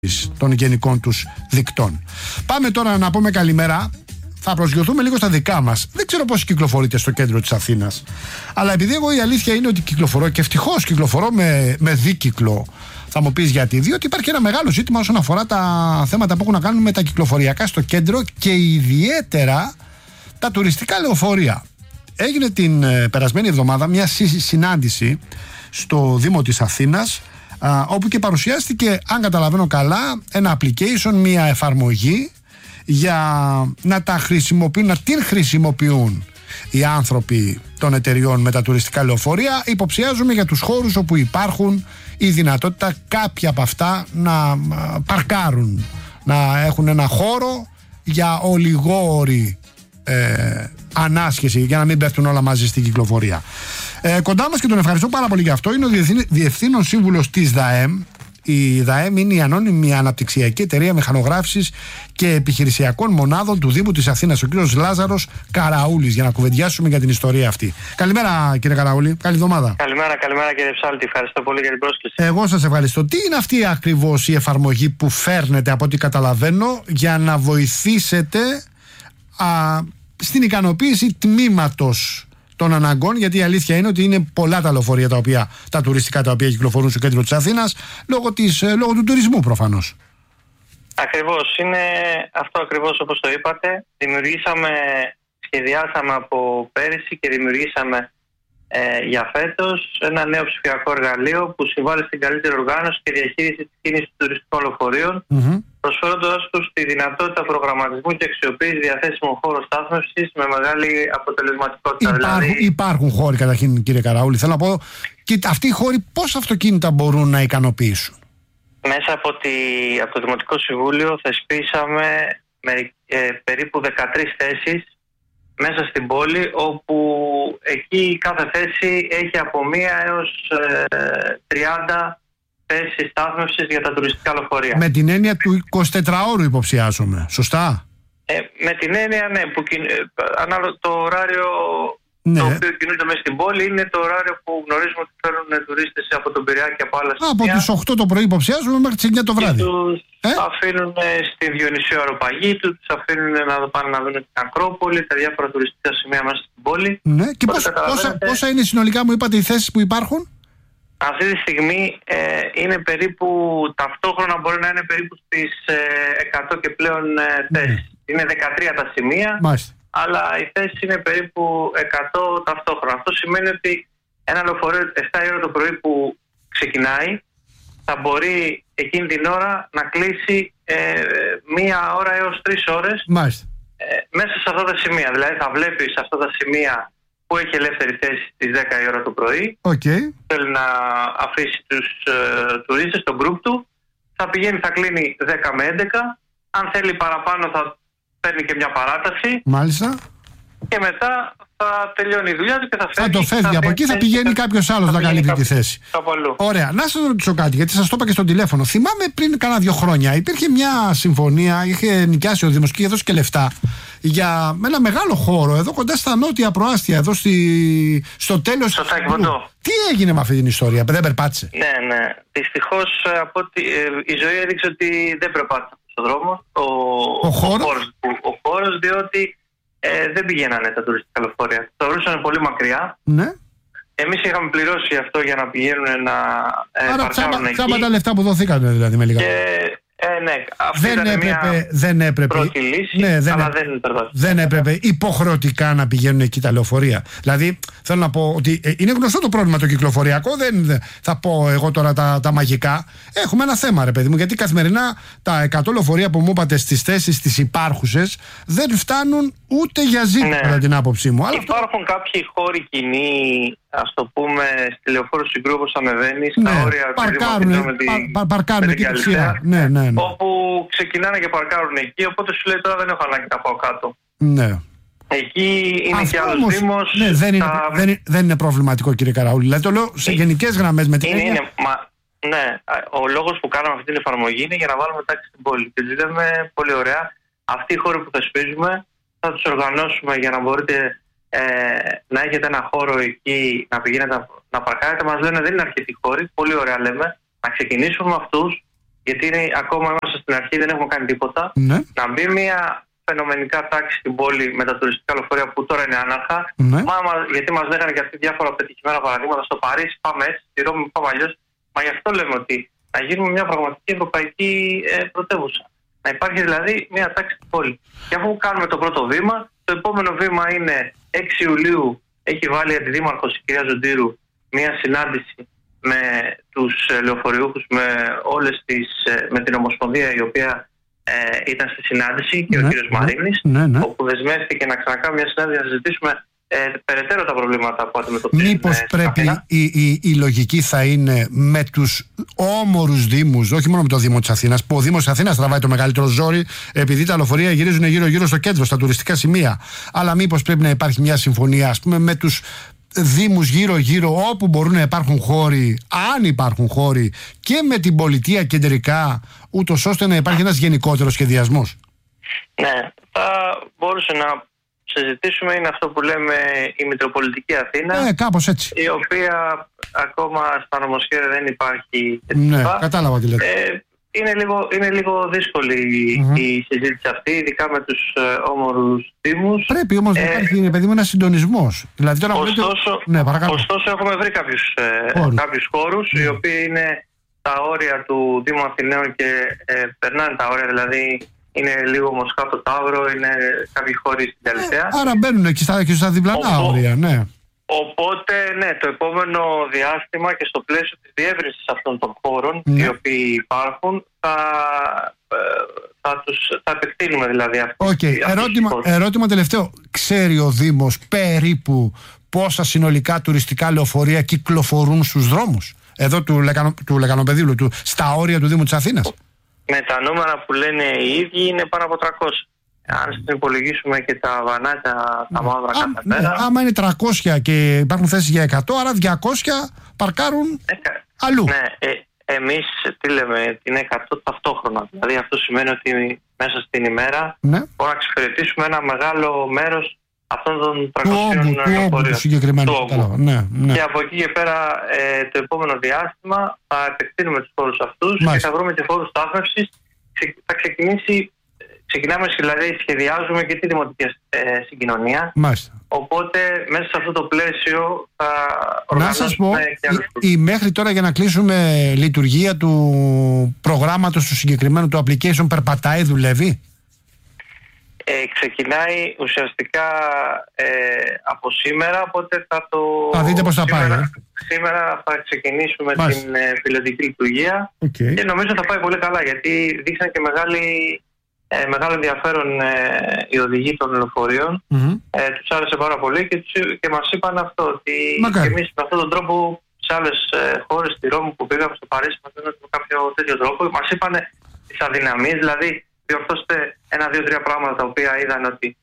των γενικών τους δικτών. Πάμε τώρα να πούμε καλημέρα. Θα προσγειωθούμε λίγο στα δικά μας. Δεν ξέρω πώς κυκλοφορείτε στο κέντρο της Αθήνας. Αλλά επειδή εγώ η αλήθεια είναι ότι κυκλοφορώ και ευτυχώς κυκλοφορώ με δίκυκλο. Θα μου πεις γιατί? Διότι υπάρχει ένα μεγάλο ζήτημα όσον αφορά τα θέματα που έχουν να κάνουν με τα κυκλοφοριακά στο κέντρο και ιδιαίτερα τα τουριστικά λεωφορεία. Έγινε την περασμένη εβδομάδα μια συνάντηση στο Δήμο της Αθήνας, όπου και παρουσιάστηκε, αν καταλαβαίνω καλά, ένα application, μια εφαρμογή για να την χρησιμοποιούν οι άνθρωποι των εταιριών με τα τουριστικά λεωφορεία. Υποψιάζουμε για τους χώρους όπου υπάρχουν η δυνατότητα κάποια από αυτά να παρκάρουν, να έχουν ένα χώρο για ολιγόρη ανάσχεση, για να μην πέφτουν όλα μαζί στην κυκλοφορία. Κοντά μας, και τον ευχαριστώ πάρα πολύ για αυτό, είναι ο Διευθύνων Σύμβουλος της ΔΑΕΜ. Η ΔΑΕΜ είναι η ανώνυμη αναπτυξιακή εταιρεία μηχανογράφησης και επιχειρησιακών μονάδων του Δήμου της Αθήνας, ο κύριος Λάζαρος Καραούλης, για να κουβεντιάσουμε για την ιστορία αυτή. Καλημέρα, κύριε Καραούλη. Καλή εβδομάδα. Καλημέρα, κύριε Ψάλτη. Ευχαριστώ πολύ για την πρόσκληση. Εγώ σας ευχαριστώ. Τι είναι αυτή ακριβώς η εφαρμογή που φέρνετε, από ό,τι καταλαβαίνω, για να βοηθήσετε στην ικανοποίηση τμήματος των αναγκών, γιατί η αλήθεια είναι ότι είναι πολλά τα λεωφορεία τα τουριστικά τα οποία κυκλοφορούν στο κέντρο της Αθήνας λόγω του τουρισμού προφανώς. Ακριβώς, είναι αυτό ακριβώς όπως το είπατε. Σχεδιάσαμε από πέρυσι και δημιουργήσαμε για φέτος ένα νέο ψηφιακό εργαλείο που συμβάλλει στην καλύτερη οργάνωση και διαχείριση της κίνησης των τουριστικών λεωφορείων, προσφέροντας τους τη δυνατότητα προγραμματισμού και αξιοποίηση διαθέσιμων χώρων στάθμευσης με μεγάλη αποτελεσματικότητα. Υπάρχουν χώροι, καταρχήν, κύριε Καραούλη. Θέλω να πω, και αυτοί οι χώροι πώς αυτοκίνητα μπορούν να ικανοποιήσουν? Μέσα από το Δημοτικό Συμβούλιο θεσπίσαμε περίπου 13 θέσεις μέσα στην πόλη, όπου εκεί κάθε θέση έχει από 1 έως 30 θέσεις στάθμευσης για τα τουριστικά λεωφορεία. Με την έννοια του 24ωρου υποψιάζομαι, σωστά? Με την έννοια, ναι, που το ωράριο το οποίο κινούνται μέσα στην πόλη είναι το ωράριο που γνωρίζουμε ότι φέρνουν τουρίστες από τον Πειραιά και από άλλα σημεία. Από τις 8 το πρωί υποψιάζουμε μέχρι τις 9 το βράδυ. Τους αφήνουν στη Διονυσίου Αεροπαγή τους αφήνουν να πάνε να δουν την Ακρόπολη, τα διάφορα τουριστικά σημεία μέσα στην πόλη. Ναι, και πόσα είναι συνολικά, μου είπατε, οι θέσεις που υπάρχουν? Αυτή τη στιγμή είναι περίπου, ταυτόχρονα μπορεί να είναι περίπου στις 100 και πλέον θέσεις. Είναι 13 τα σημεία. Μάλιστα. Αλλά οι θέσεις είναι περίπου 100 ταυτόχρονα. Αυτό σημαίνει ότι ένα λεωφορείο 7 η ώρα το πρωί που ξεκινάει θα μπορεί εκείνη την ώρα να κλείσει 1 ώρα έως 3 ώρες μέσα σε αυτά τα σημεία. Δηλαδή θα βλέπει σε αυτά τα σημεία που έχει ελεύθερη θέση στις 10 η ώρα το πρωί. Θέλει να αφήσει τους τουρίστες, τον γκρουπ του. Θα πηγαίνει, θα κλείνει 10 με 11. Αν θέλει παραπάνω θα παίρνει και μια παράταση. Μάλιστα. Και μετά θα τελειώνει η δουλειά του και θα το φεύγει από εκεί, θα πηγαίνει κάποιος άλλος να καλύπτει τη θέση. Ωραία. Να σας ρωτήσω κάτι, γιατί σας το είπα και στο τηλέφωνο. Θυμάμαι πριν κάνα 2 χρόνια υπήρχε μια συμφωνία, είχε νοικιάσει ο Δήμος και είχε δώσει και λεφτά για ένα μεγάλο χώρο εδώ κοντά στα νότια προάστια, εδώ στο τέλος. Στο Ταϊκβοντό. Τι έγινε με αυτή την ιστορία, δεν περπάτησε? Ναι. Δυστυχώς η ζωή έδειξε ότι δεν περπάτησε στον δρόμο. Ο χώρος, διότι δεν πηγαίνανε τα τουριστικά λεωφορεία. Το βρίσκανε πολύ μακριά. Ναι. Εμείς είχαμε πληρώσει αυτό για να πηγαίνουν να παρκάρουν εκεί. Άρα τα λεφτά που δοθήκανε, δηλαδή, με λίγα. Ναι, αυτή δεν έπρεπε. Πρώτη λύση, αλλά δεν έπρεπε υποχρεωτικά να πηγαίνουν εκεί τα λεωφορεία. Δηλαδή, θέλω να πω ότι είναι γνωστό το πρόβλημα το κυκλοφοριακό. Δεν θα πω εγώ τώρα τα μαγικά. Έχουμε ένα θέμα, ρε παιδί μου, γιατί καθημερινά τα 100 λεωφορεία που μου είπατε στις θέσεις τις υπάρχουσες δεν φτάνουν ούτε για ζήτημα, κατά την άποψή μου. Υπάρχουν κάποιοι χώροι κοινοί, ας το πούμε, στη Λεωφόρο Συγκρού, όπως ανεβαίνει, στα όρια παρκάρουν εκεί δεξιά. Ναι. Όπου ξεκινάνε και παρκάρουν εκεί, οπότε σου λέει τώρα δεν έχω ανάγκη να πάω κάτω. Ναι. Εκεί είναι και άλλος Δήμος. Ναι, δεν είναι προβληματικό, κύριε Καραούλη. Δηλαδή το λέω σε γενικές γραμμές με την έννοια. Ναι, ο λόγος που κάναμε αυτή την εφαρμογή είναι για να βάλουμε τάξη στην πόλη. Και λέμε πολύ ωραία. Αυτοί οι χώροι που θεσπίζουμε θα τους οργανώσουμε για να μπορείτε να έχετε ένα χώρο εκεί, να πηγαίνετε να παρκάρετε. Μας λένε δεν είναι αρκετοί χώροι. Πολύ ωραία λέμε. Να ξεκινήσουμε με αυτούς, γιατί ακόμα είμαστε στην αρχή, δεν έχουμε κάνει τίποτα. Ναι. Να μπει μια φαινομενικά τάξη στην πόλη με τα τουριστικά λεωφορεία που τώρα είναι άναρχα. Ναι. Γιατί μας λέγανε και αυτοί διάφορα πετυχημένα παραδείγματα. Στο Παρίσι πάμε έτσι, στη Ρώμη πάμε αλλιώς. Μα γι' αυτό λέμε ότι να γίνουμε μια πραγματική ευρωπαϊκή πρωτεύουσα. Να υπάρχει δηλαδή μια τάξη στην πόλη. Και αφού κάνουμε το πρώτο βήμα, το επόμενο βήμα είναι 6 Ιουλίου. Έχει βάλει αντιδήμαρχος η κυρία Ζοντήρου μια συνάντηση με τους λεωφορειούχους, με την Ομοσπονδία η οποία ήταν στη συνάντηση και ο κύριος Μαρίνης, όπου δεσμεύτηκε να ξανακάνει μια συνάντηση να συζητήσουμε περαιτέρω τα προβλήματα που αντιμετωπίζουμε. Μήπως πρέπει η λογική θα είναι με τους όμορους δήμους, όχι μόνο με το Δήμο της Αθήνας, που ο Δήμος της Αθήνας τραβάει το μεγαλύτερο ζόρι, επειδή τα λεωφορεία γυρίζουν γύρω-γύρω στο κέντρο, στα τουριστικά σημεία. Αλλά μήπως πρέπει να υπάρχει μια συμφωνία, ας πούμε, με τους δήμους γύρω-γύρω, όπου μπορούν να υπάρχουν χώροι, αν υπάρχουν χώροι, και με την πολιτεία κεντρικά, ούτως ώστε να υπάρχει ένας γενικότερος σχεδιασμός. Ναι, θα μπορούσε να συζητήσουμε, είναι αυτό που λέμε η Μητροπολιτική Αθήνα. Κάπως έτσι. Η οποία ακόμα στα νομοσχέδια δεν υπάρχει. Ναι, κατάλαβα τι λέτε. Είναι λίγο δύσκολη η συζήτηση αυτή, ειδικά με τους όμορους δήμους. Πρέπει όμως να υπάρχει, παιδί μου, ένας συντονισμός. Δηλαδή, τώρα ωστόσο έχουμε βρει κάποιους χώρους οι οποίοι είναι τα όρια του Δήμου Αθηναίων και περνάνε τα όρια, δηλαδή είναι λίγο Μοσχά το Ταύρο, είναι κάποιοι χώροι στην Καλυθέα. Άρα μπαίνουν εκεί στα διπλανά όρια, ναι. Οπότε, ναι, το επόμενο διάστημα και στο πλαίσιο της διεύρυνσης αυτών των χώρων, οι οποίοι υπάρχουν, θα επεκτείνουμε δηλαδή αυτό. Ερώτημα τελευταίο. Ξέρει ο Δήμος περίπου πόσα συνολικά τουριστικά λεωφορεία κυκλοφορούν στους δρόμους εδώ του Λεκανοπεδίου, στα όρια του Δήμου της Αθήνας? Με τα νούμερα που λένε οι ίδιοι είναι πάνω από 300. Αν υπολογίσουμε και τα βανάκια, τα μαύρα κάθε μέρα. Άμα είναι 300 και υπάρχουν θέσεις για 100, άρα 200 παρκάρουν αλλού. Ναι, εμείς τι λέμε, είναι 100 ταυτόχρονα. Δηλαδή αυτό σημαίνει ότι μέσα στην ημέρα μπορούμε να εξυπηρετήσουμε ένα μεγάλο μέρος αυτών των 300 λεωφορείων. Και από εκεί και πέρα το επόμενο διάστημα θα επεκτείνουμε τους χώρους αυτούς και θα βρούμε και χώρους στάθμευσης. Θα ξεκινάμε δηλαδή, σχεδιάζουμε και τη δημοτική συγκοινωνία. Οπότε μέσα σε αυτό το πλαίσιο θα οργανώσουμε. Να σας πω, η μέχρι τώρα, για να κλείσουμε, λειτουργία του προγράμματος του συγκεκριμένου του application περπατάει, δουλεύει? Ξεκινάει ουσιαστικά από σήμερα, οπότε θα δείτε πώς θα πάει. Σήμερα θα ξεκινήσουμε την πιλωτική λειτουργία και νομίζω θα πάει πολύ καλά, γιατί δείξαν και μεγάλο ενδιαφέρον οι οδηγοί των λεωφορείων. Τους άρεσε πάρα πολύ και μας είπαν αυτό, ότι και εμείς με αυτόν τον τρόπο σε άλλες χώρες, στη Ρώμη που πήγαμε, στο Παρίσι, μας δίνουν με κάποιο τέτοιο τρόπο, μας είπαν τις αδυναμίες, δηλαδή διορθώστε 1-2-3 πράγματα τα οποία είδαν ότι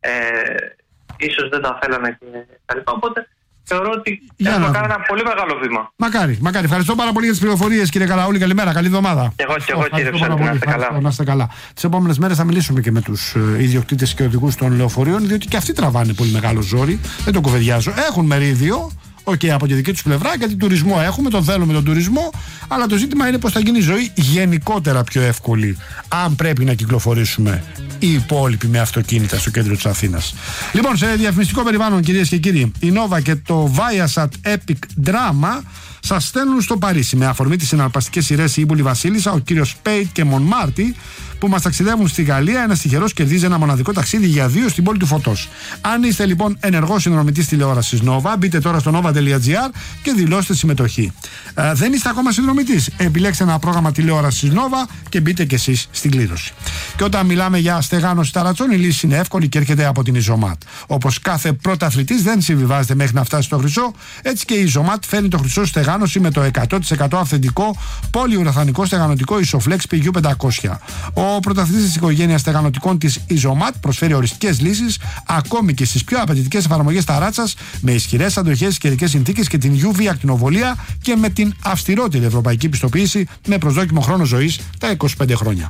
ίσως δεν τα θέλανε και τα λοιπά. Οπότε θεωρώ ότι έχουμε κάνει ένα πολύ μεγάλο βήμα. Μακάρι. Ευχαριστώ πάρα πολύ για τις πληροφορίες, κύριε Καλαούλη. Καλημέρα, καλή εβδομάδα. Και εγώ κύριε Ψάρτη, να είστε καλά. Τις επόμενες μέρες θα μιλήσουμε και με τους ιδιοκτήτες και οδηγούς των λεωφορείων, διότι και αυτοί τραβάνε πολύ μεγάλο ζόρι. Δεν το κουβεντιάζω. Έχουν μερίδιο. Από τη δική τους πλευρά, γιατί τουρισμό έχουμε, τον θέλουμε τον τουρισμό, αλλά το ζήτημα είναι πώς θα γίνει η ζωή γενικότερα πιο εύκολη, αν πρέπει να κυκλοφορήσουμε οι υπόλοιποι με αυτοκίνητα στο κέντρο της Αθήνας. Λοιπόν, σε διαφημιστικό περιβάλλον, κυρίες και κύριοι, η Nova και το Viasat Epic Drama σας στέλνουν στο Παρίσι με αφορμή τις συναρπαστικές σειρές Η Ήμπουλη Βασίλισσα, ο κύριος Σπέιτ και Μονμάρτι, που μας ταξιδεύουν στη Γαλλία. Ένας τυχερός κερδίζει ένα μοναδικό ταξίδι για 2 στην πόλη του Φωτός. Αν είστε λοιπόν ενεργός συνδρομητής τηλεόρασης Nova, μπείτε τώρα στο nova.gr και δηλώστε συμμετοχή. Δεν είστε ακόμα συνδρομητής? Επιλέξτε ένα πρόγραμμα τηλεόρασης Nova και μπείτε κι εσείς στην κλήρωση. Και όταν μιλάμε για στεγάνωση ταρατσών, η λύση είναι εύκολη και έρχεται από την Ιζωμάτ. Όπως κάθε πρωταθλητής δεν συμβιβάζεται μέχρι να φτάσει στο χρυσό, έτσι και η Ιζωμάτ φέρνει το χρυσό στεγάνωση με το 100% αυθεντικό πολυουραθανικό στεγανωτικό Isoflex PU500. Ο πρωταθλητής της οικογένειας στεγανωτικών της Ιζωμάτ προσφέρει οριστικές λύσεις ακόμη και στις πιο απαιτητικές εφαρμογές ταράτσας, με ισχυρές αντοχές, καιρικές συνθήκες και την UV ακτινοβολία και με την αυστηρότερη ευρωπαϊκή πιστοποίηση, με προσδόκιμο χρόνο ζωής τα 25 χρόνια.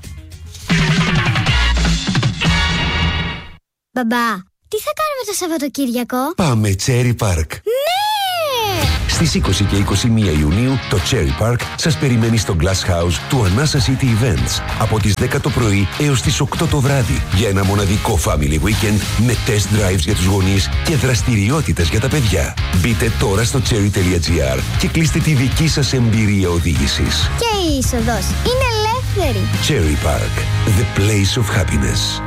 Μπαμπά, τι θα κάνουμε το Σαββατοκύριακο? Πάμε Cherry Park. Ναι! Στις 20 και 21 Ιουνίου το Cherry Park σας περιμένει στο Glass House του Anasa City Events από τις 10 το πρωί έως τις 8 το βράδυ για ένα μοναδικό family weekend με test drives για τους γονείς και δραστηριότητες για τα παιδιά. Μπείτε τώρα στο cherry.gr και κλείστε τη δική σας εμπειρία οδήγησης. Και η είσοδος είναι ελεύθερη. Cherry Park, the place of happiness.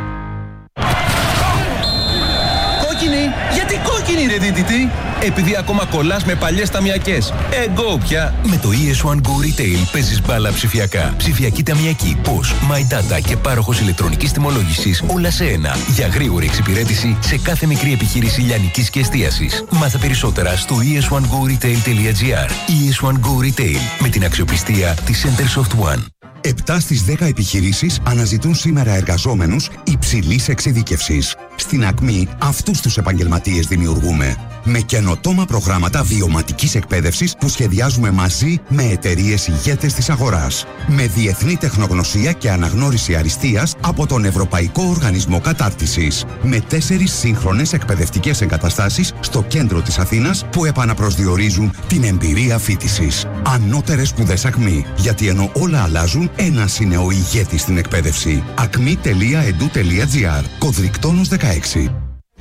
Κόκκινη! Γιατί κόκκινη ρε δίδυτη? Επειδή ακόμα κολλάς με παλιές ταμιακές. Εγώ πια. Με το ES1 Go Retail παίζεις μπάλα ψηφιακά. Ψηφιακή ταμιακή, POS, My Data και πάροχος ηλεκτρονικής τιμολόγησης όλα σε ένα. Για γρήγορη εξυπηρέτηση σε κάθε μικρή επιχείρηση λιανικής και εστίασης. Μάθε περισσότερα στο es1goretail.gr. ES1 Go Retail με την αξιοπιστία της Centersoft One. 7 στις 10 επιχειρήσεις αναζητούν σήμερα εργαζόμενους υψηλής εξειδίκευσης. Στην Ακμή αυτούς τους επαγγελματίες δημιουργούμε. Με καινοτόμα προγράμματα βιωματικής εκπαίδευσης που σχεδιάζουμε μαζί με εταιρείες ηγέτες της αγοράς. Με διεθνή τεχνογνωσία και αναγνώριση αριστείας από τον Ευρωπαϊκό Οργανισμό Κατάρτισης. Με 4 σύγχρονες εκπαιδευτικές εγκαταστάσεις στο κέντρο της Αθήνας που επαναπροσδιορίζουν την εμπειρία φοιτησης. Ανώτερες σπουδές Ακμή. Γιατί ενώ όλα αλλάζουν, ένας είναι ο ηγέτης στην εκπαίδευση. acmi.edu.gr. Κωδρικτόνος 16.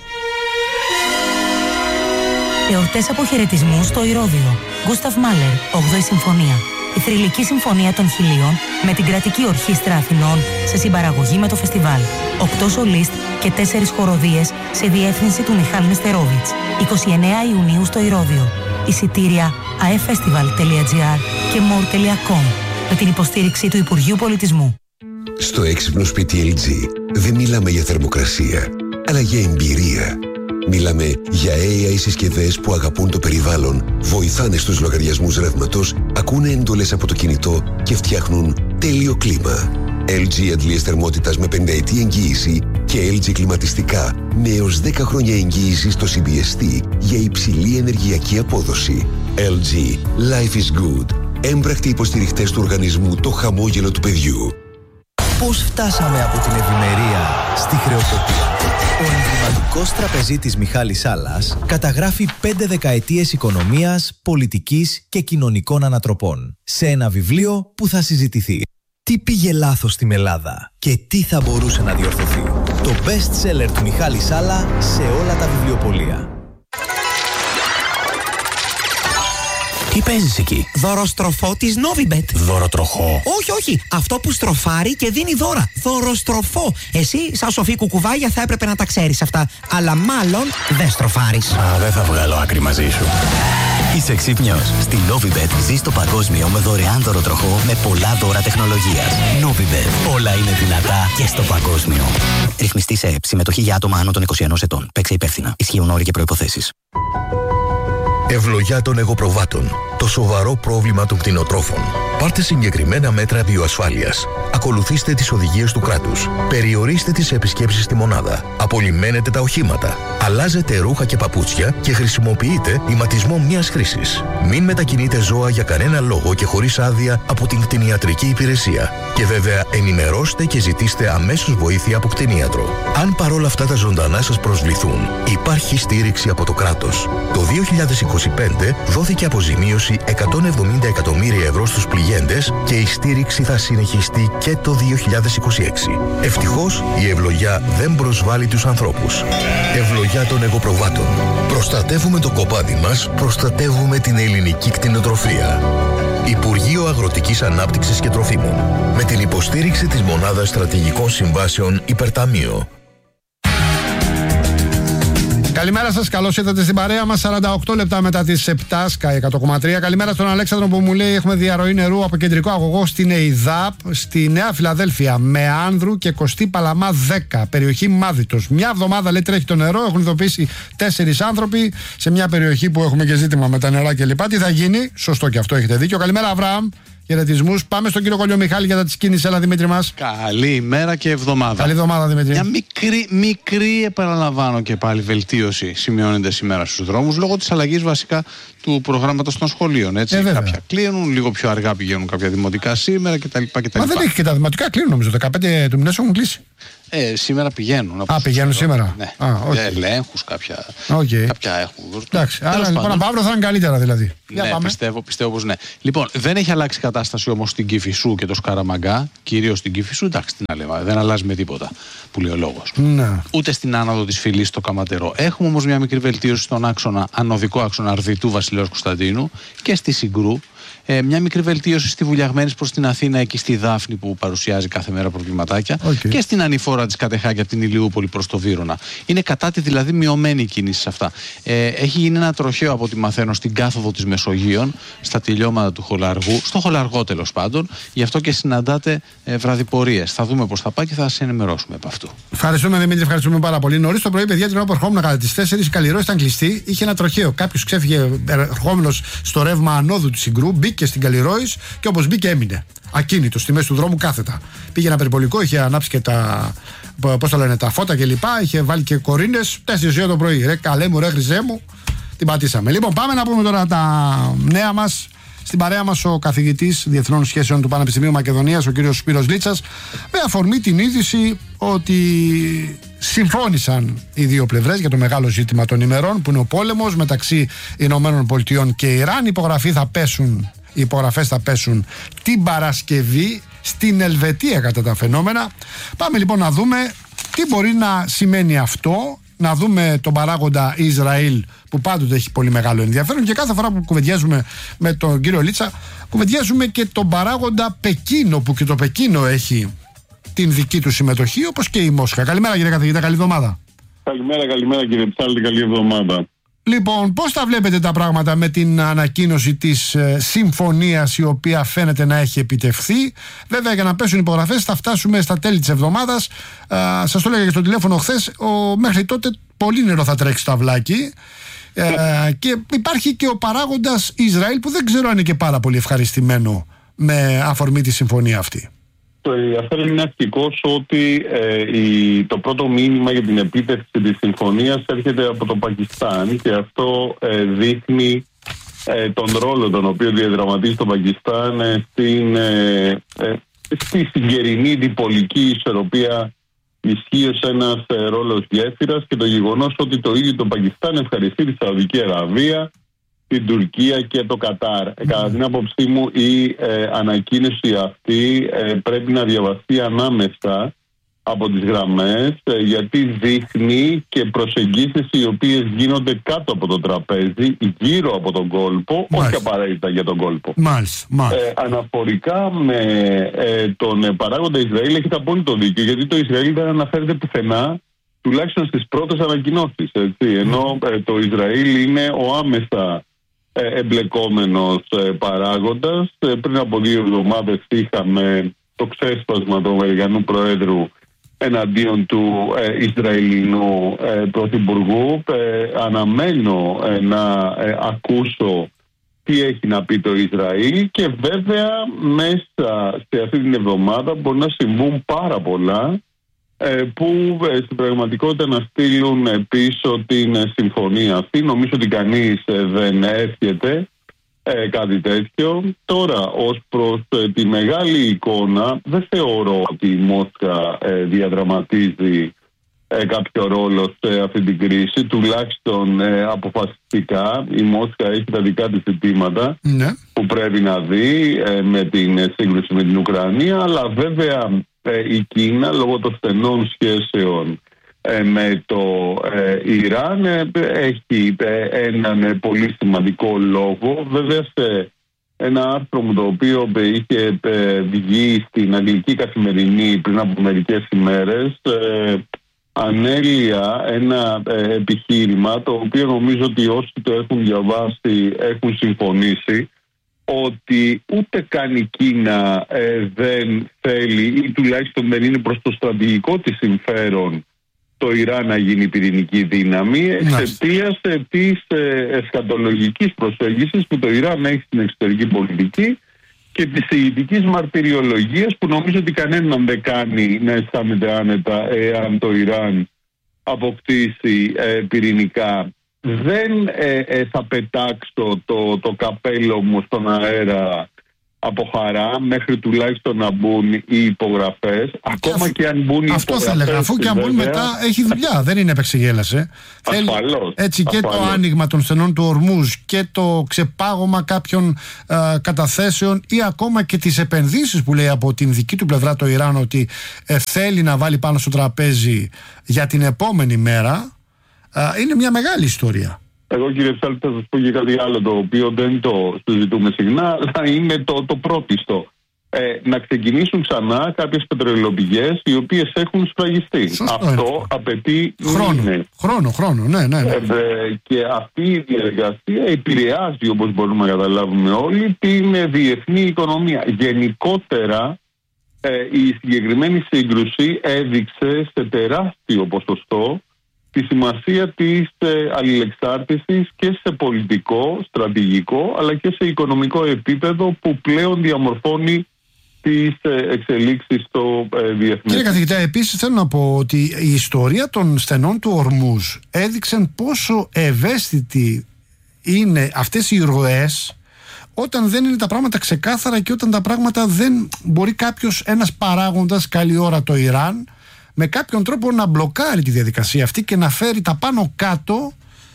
Εορτές αποχαιρετισμού στο Ηρώδειο. Γκούσταβ Μάλερ, 8η Συμφωνία. Η θρυλική συμφωνία των Χιλίων με την Κρατική Ορχήστρα Αθηνών σε συμπαραγωγή με το φεστιβάλ. 8 σολίστ και 4 χοροδίες σε διεύθυνση του Μιχάλ Νεστερόβιτς. 29 Ιουνίου στο Ηρώδειο. Εισιτήρια aefestival.gr και more.com με την υποστήριξη του Υπουργείου Πολιτισμού. Στο έξυπνο σπίτι LG δεν μιλάμε για θερμοκρασία, αλλά για εμπειρία. Μιλάμε για AI συσκευές που αγαπούν το περιβάλλον, βοηθάνε στους λογαριασμούς ρεύματος, ακούνε εντολές από το κινητό και φτιάχνουν τέλειο κλίμα. LG αντλίες θερμότητας με 5ετή εγγύηση και LG κλιματιστικά με έως 10 χρόνια εγγύηση στο CBST για υψηλή ενεργειακή απόδοση. LG. Life is good. Έμπρακτοι υποστηριχτές του οργανισμού Το Χαμόγελο του Παιδιού. Πώς φτάσαμε από την ευημερία στη χρεοκοπία? Ο εμβληματικός τραπεζίτης Μιχάλης Σάλλας καταγράφει 5 δεκαετίες οικονομίας, πολιτικής και κοινωνικών ανατροπών σε ένα βιβλίο που θα συζητηθεί. Τι πήγε λάθος στην Ελλάδα και τι θα μπορούσε να διορθωθεί? Το best seller του Μιχάλη Σάλλα σε όλα τα βιβλιοπωλεία. Τι παίζεις εκεί? Δωροστροφό της Novibet. Δωροτροχό? Όχι. Αυτό που στροφάρει και δίνει δώρα. Δωροστροφό. Εσύ, σαν σοφή κουκουβάγια, θα έπρεπε να τα ξέρεις αυτά. Αλλά μάλλον δεν στροφάρεις. Δεν θα βγάλω άκρη μαζί σου. Είσαι ξύπνιος. Στη Novibet ζεις το παγκόσμιο με δωρεάν δωροτροχό με πολλά δώρα τεχνολογίας. Novibet. Όλα είναι δυνατά και στο παγκόσμιο. Ρυθμιστή σε ΕΠ. Συμμετοχή για άτομα άνω των 21 ετών. Παίξε υπεύθυνα. Ισχύουν όροι και προϋποθέσεις. Ευλογιά των εγωπροβάτων. Το σοβαρό πρόβλημα των κτηνοτρόφων. Πάρτε συγκεκριμένα μέτρα βιοασφάλειας. Ακολουθήστε τις οδηγίες του κράτους. Περιορίστε τις επισκέψεις στη μονάδα. Απολυμμένετε τα οχήματα. Αλλάζετε ρούχα και παπούτσια και χρησιμοποιείτε ηματισμό μιας χρήσης. Μην μετακινείτε ζώα για κανένα λόγο και χωρίς άδεια από την κτηνιατρική υπηρεσία. Και βέβαια ενημερώστε και ζητήστε αμέσως βοήθεια από κτηνίατρο. Αν παρόλα αυτά τα ζωντανά σας προσβληθούν, υπάρχει στήριξη από το κράτος. Το 2025 δόθηκε αποζημίωση 170 εκατομμύρια ευρώ στους πληγέντες και η στήριξη θα συνεχιστεί και το 2026. Ευτυχώς η ευλογιά δεν προσβάλλει τους ανθρώπους. Ευλογιά των εγωπροβάτων. Προστατεύουμε το κοπάδι μας, προστατεύουμε την ελληνική κτηνοτροφία. Υπουργείο Αγροτικής Ανάπτυξης και Τροφίμων. Με την υποστήριξη της Μονάδας Στρατηγικών Συμβάσεων Υπερταμείο. Καλημέρα σας, καλώς ήρθατε στην παρέα μας. 48 λεπτά μετά τις 7, Sky 100,3. Καλημέρα στον Αλέξανδρο που μου λέει: έχουμε διαρροή νερού από κεντρικό αγωγό στην ΕΙΔΑΠ, στη Νέα Φιλαδέλφια, με Άνδρου και Κωστή Παλαμά 10, περιοχή Μάδιτος. Μια εβδομάδα λέει τρέχει το νερό, έχουν ειδοποιήσει 4 άνθρωποι σε μια περιοχή που έχουμε και ζήτημα με τα νερά κλπ. Τι θα γίνει? Σωστό και αυτό, έχετε δίκιο. Καλημέρα, Αβραάμ. Χαιρετισμούς. Πάμε στον κύριο Κολιομιχάλη για τα της κίνησης. Έλα, Δημήτρη μας. Καλή ημέρα και εβδομάδα. Καλή εβδομάδα, Δημήτρη. Μια μικρή, επαναλαμβάνω και πάλι, βελτίωση σημειώνεται σήμερα στους δρόμους λόγω της αλλαγής βασικά του προγράμματος των σχολείων. Έτσι. Κάποια κλείνουν, λίγο πιο αργά πηγαίνουν κάποια δημοτικά σήμερα κτλ. Μα δεν έχει και τα δημοτικά κλείνουν, νομίζω. 15 του μηνός έχουν κλείσει. Σήμερα πηγαίνουν. Πηγαίνουν σήμερα. Ναι. Ελέγχους κάποια έχουν. Εντάξει, άρα λοιπόν από αύριο θα είναι καλύτερα δηλαδή. Ναι, πιστεύω πως ναι. Λοιπόν, δεν έχει αλλάξει η κατάσταση όμως στην Κηφισού και το Σκαραμαγκά, κυρίως στην Κηφισού, εντάξει, τι να λέμε, δεν αλλάζει με τίποτα, που λέει ο λόγος. Ναι. Ούτε στην άνοδο της Φυλής στο Καματερό. Έχουμε όμως μια μικρή βελτίωση στον ανωδικό άξονα Αρδιτού Βασιλέως Κωνσταντίνου και στη Συγκρού. Μια μικρή βελτίωση στη Βουλιαγμένης προς την Αθήνα, εκεί στη Δάφνη που παρουσιάζει κάθε μέρα προβληματάκια, και στην ανηφόρα της Κατεχάκη από την Ηλιούπολη προς το Βύρωνα. Είναι κατά τη δηλαδή μειωμένη η κίνηση σε αυτά. Έχει γίνει ένα τροχαίο από ό,τι μαθαίνω στην κάθοδο της Μεσογείων, στα τελειώματα του Χολαργού, στο Χολαργό τέλος πάντων, γι' αυτό και συναντάτε βραδιπορίες. Θα δούμε πώς θα πάει και θα σας ενημερώσουμε από αυτού. Ευχαριστούμε Δημήτρη, ευχαριστούμε πάρα πολύ. Νωρίς το πρωί, παιδιά, την ώρα που ερχόμουν κατά τις 4, η Καλλιρόης ήταν κλειστή, είχε ένα τροχαίο. Κάποιος ξέφυγε ερχόμενος στο ρεύμα ανόδου της Συγκρού, μπήκε στην Καλλιρόης και όπως μπήκε έμεινε ακίνητο στη μέση του δρόμου κάθετα. Πήγε ένα περιπολικό, είχε ανάψει και τα φώτα κλπ. Είχε βάλει και κορίνες 4 το πρωί. Ρε καλέ μου, ρε χρυσέ μου, την πατήσαμε. Λοιπόν, πάμε να πούμε τώρα τα νέα μας. Στην παρέα μας ο καθηγητής Διεθνών Σχέσεων του Πανεπιστημίου Μακεδονίας, ο κύριος Σπύρος Λίτσας, με αφορμή την είδηση ότι συμφώνησαν οι δύο πλευρές για το μεγάλο ζήτημα των ημερών, που είναι ο πόλεμος μεταξύ Ηνωμένων Πολιτειών και Ιράν. Οι υπογραφές θα πέσουν την Παρασκευή στην Ελβετία κατά τα φαινόμενα. Πάμε λοιπόν να δούμε τι μπορεί να σημαίνει αυτό, να δούμε τον παράγοντα Ισραήλ που πάντοτε έχει πολύ μεγάλο ενδιαφέρον, και κάθε φορά που κουβεντιάζουμε με τον κύριο Λίτσα κουβεντιάζουμε και τον παράγοντα Πεκίνο, που και το Πεκίνο έχει την δική του συμμετοχή, όπως και η Μόσχα. Καλημέρα κύριε καθηγητά, καλή εβδομάδα. Καλημέρα κύριε Ψάλτη, καλή εβδομάδα. Λοιπόν, πώς τα βλέπετε τα πράγματα με την ανακοίνωση της συμφωνίας η οποία φαίνεται να έχει επιτευχθεί? Βέβαια, για να πέσουν υπογραφές θα φτάσουμε στα τέλη της εβδομάδας. Σας το έλεγα και στο τηλέφωνο χθες, μέχρι τότε πολύ νερό θα τρέξει στο αυλάκι. Και υπάρχει και ο παράγοντας Ισραήλ, που δεν ξέρω αν είναι και πάρα πολύ ευχαριστημένο με αφορμή τη συμφωνία αυτή. Το ενδιαφέρον είναι αστικός ότι το πρώτο μήνυμα για την επίτευξη της συμφωνίας έρχεται από το Πακιστάν, και αυτό δείχνει τον ρόλο τον οποίο διαδραματίζει το Πακιστάν στη συγκαιρινή διπολική ισορροπία ισχύως ένας ρόλος γέφυρας, και το γεγονός ότι το ίδιο το Πακιστάν ευχαριστεί τη Σαουδική Αραβία, την Τουρκία και το Κατάρ. Κατά την άποψή μου η ανακοίνωση αυτή πρέπει να διαβαστεί ανάμεσα από τις γραμμές, γιατί δείχνει και προσεγγίσεις οι οποίες γίνονται κάτω από το τραπέζι, γύρω από τον κόλπο, όχι απαραίτητα για τον κόλπο. Αναφορικά με τον παράγοντα Ισραήλ, έχετε απόλυτο δίκιο, γιατί το Ισραήλ δεν αναφέρεται πουθενά, τουλάχιστον στις πρώτες ανακοινώσεις. Ενώ το Ισραήλ είναι ο άμεσα εμπλεκόμενος παράγοντας. Πριν από 2 εβδομάδες είχαμε το ξέσπασμα του Αμερικανού Προέδρου εναντίον του Ισραηλινού Πρωθυπουργού. Αναμένω να ακούσω τι έχει να πει το Ισραήλ, και βέβαια μέσα σε αυτή την εβδομάδα μπορεί να συμβούν πάρα πολλά που στην πραγματικότητα να στείλουν πίσω την συμφωνία αυτή. Νομίζω ότι κανείς δεν εύχεται κάτι τέτοιο. Τώρα, ως προς τη μεγάλη εικόνα, δεν θεωρώ ότι η Μόσχα διαδραματίζει κάποιο ρόλο σε αυτή την κρίση, τουλάχιστον αποφασιστικά. Η Μόσχα έχει τα δικά της ζητήματα που πρέπει να δει με την σύγκρουση με την Ουκρανία, αλλά βέβαια η Κίνα, λόγω των στενών σχέσεων με το Ιράν, έχει έναν πολύ σημαντικό λόγο. Βέβαια, σε ένα άρθρο μου το οποίο είχε βγει στην Αγγλική Καθημερινή πριν από μερικές ημέρες, ανέλυα ένα επιχείρημα το οποίο νομίζω ότι όσοι το έχουν διαβάσει έχουν συμφωνήσει, ότι ούτε καν η Κίνα δεν θέλει, ή τουλάχιστον δεν είναι προς το στρατηγικό της συμφέρον, το Ιράν να γίνει πυρηνική δύναμη, εξαιτίας της εσχατολογικής προσέγγισης που το Ιράν έχει στην εξωτερική πολιτική και της ηγετικής μαρτυριολογίας που νομίζω ότι κανέναν δεν κάνει να αισθάνεται άνετα εάν το Ιράν αποκτήσει πυρηνικά δεν θα πετάξω το καπέλο μου στον αέρα από χαρά μέχρι τουλάχιστον να μπουν οι υπογραφές. Ακόμα και αν μπουν οι αυτό υπογραφές. Αυτό θα έλεγα. Αφού και αν μπουν μετά, έχει δουλειά. Δεν είναι επεξηγέλασε. Ασφαλώς. Έτσι και το άνοιγμα των στενών του Ορμούζ και το ξεπάγωμα κάποιων καταθέσεων ή ακόμα και τις επενδύσεις που λέει από την δική του πλευρά το Ιράν ότι θέλει να βάλει πάνω στο τραπέζι για την επόμενη μέρα. Είναι μια μεγάλη ιστορία. Εγώ, κύριε Ψάλτη, θα σας πω και κάτι άλλο το οποίο δεν το συζητούμε συχνά, αλλά είναι το πρώτιστο. Να ξεκινήσουν ξανά κάποιες πετρελαιοπηγές οι οποίες έχουν σφραγιστεί. Αυτό απαιτεί χρόνο, ναι. Και αυτή η διαδικασία επηρεάζει, όπως μπορούμε να καταλάβουμε όλοι, την διεθνή οικονομία. Γενικότερα, η συγκεκριμένη σύγκρουση έδειξε σε τεράστιο ποσοστό τη σημασία της αλληλεξάρτησης και σε πολιτικό, στρατηγικό, αλλά και σε οικονομικό επίπεδο που πλέον διαμορφώνει τις εξελίξεις στο διεθνές. Κύριε καθηγητά, επίσης θέλω να πω ότι η ιστορία των στενών του Ορμούζ έδειξε πόσο ευαίσθητοι είναι αυτές οι ροές όταν δεν είναι τα πράγματα ξεκάθαρα και όταν τα πράγματα δεν μπορεί κάποιος, ένας παράγοντας, καλή ώρα το Ιράν, με κάποιον τρόπο να μπλοκάρει τη διαδικασία αυτή και να φέρει τα πάνω κάτω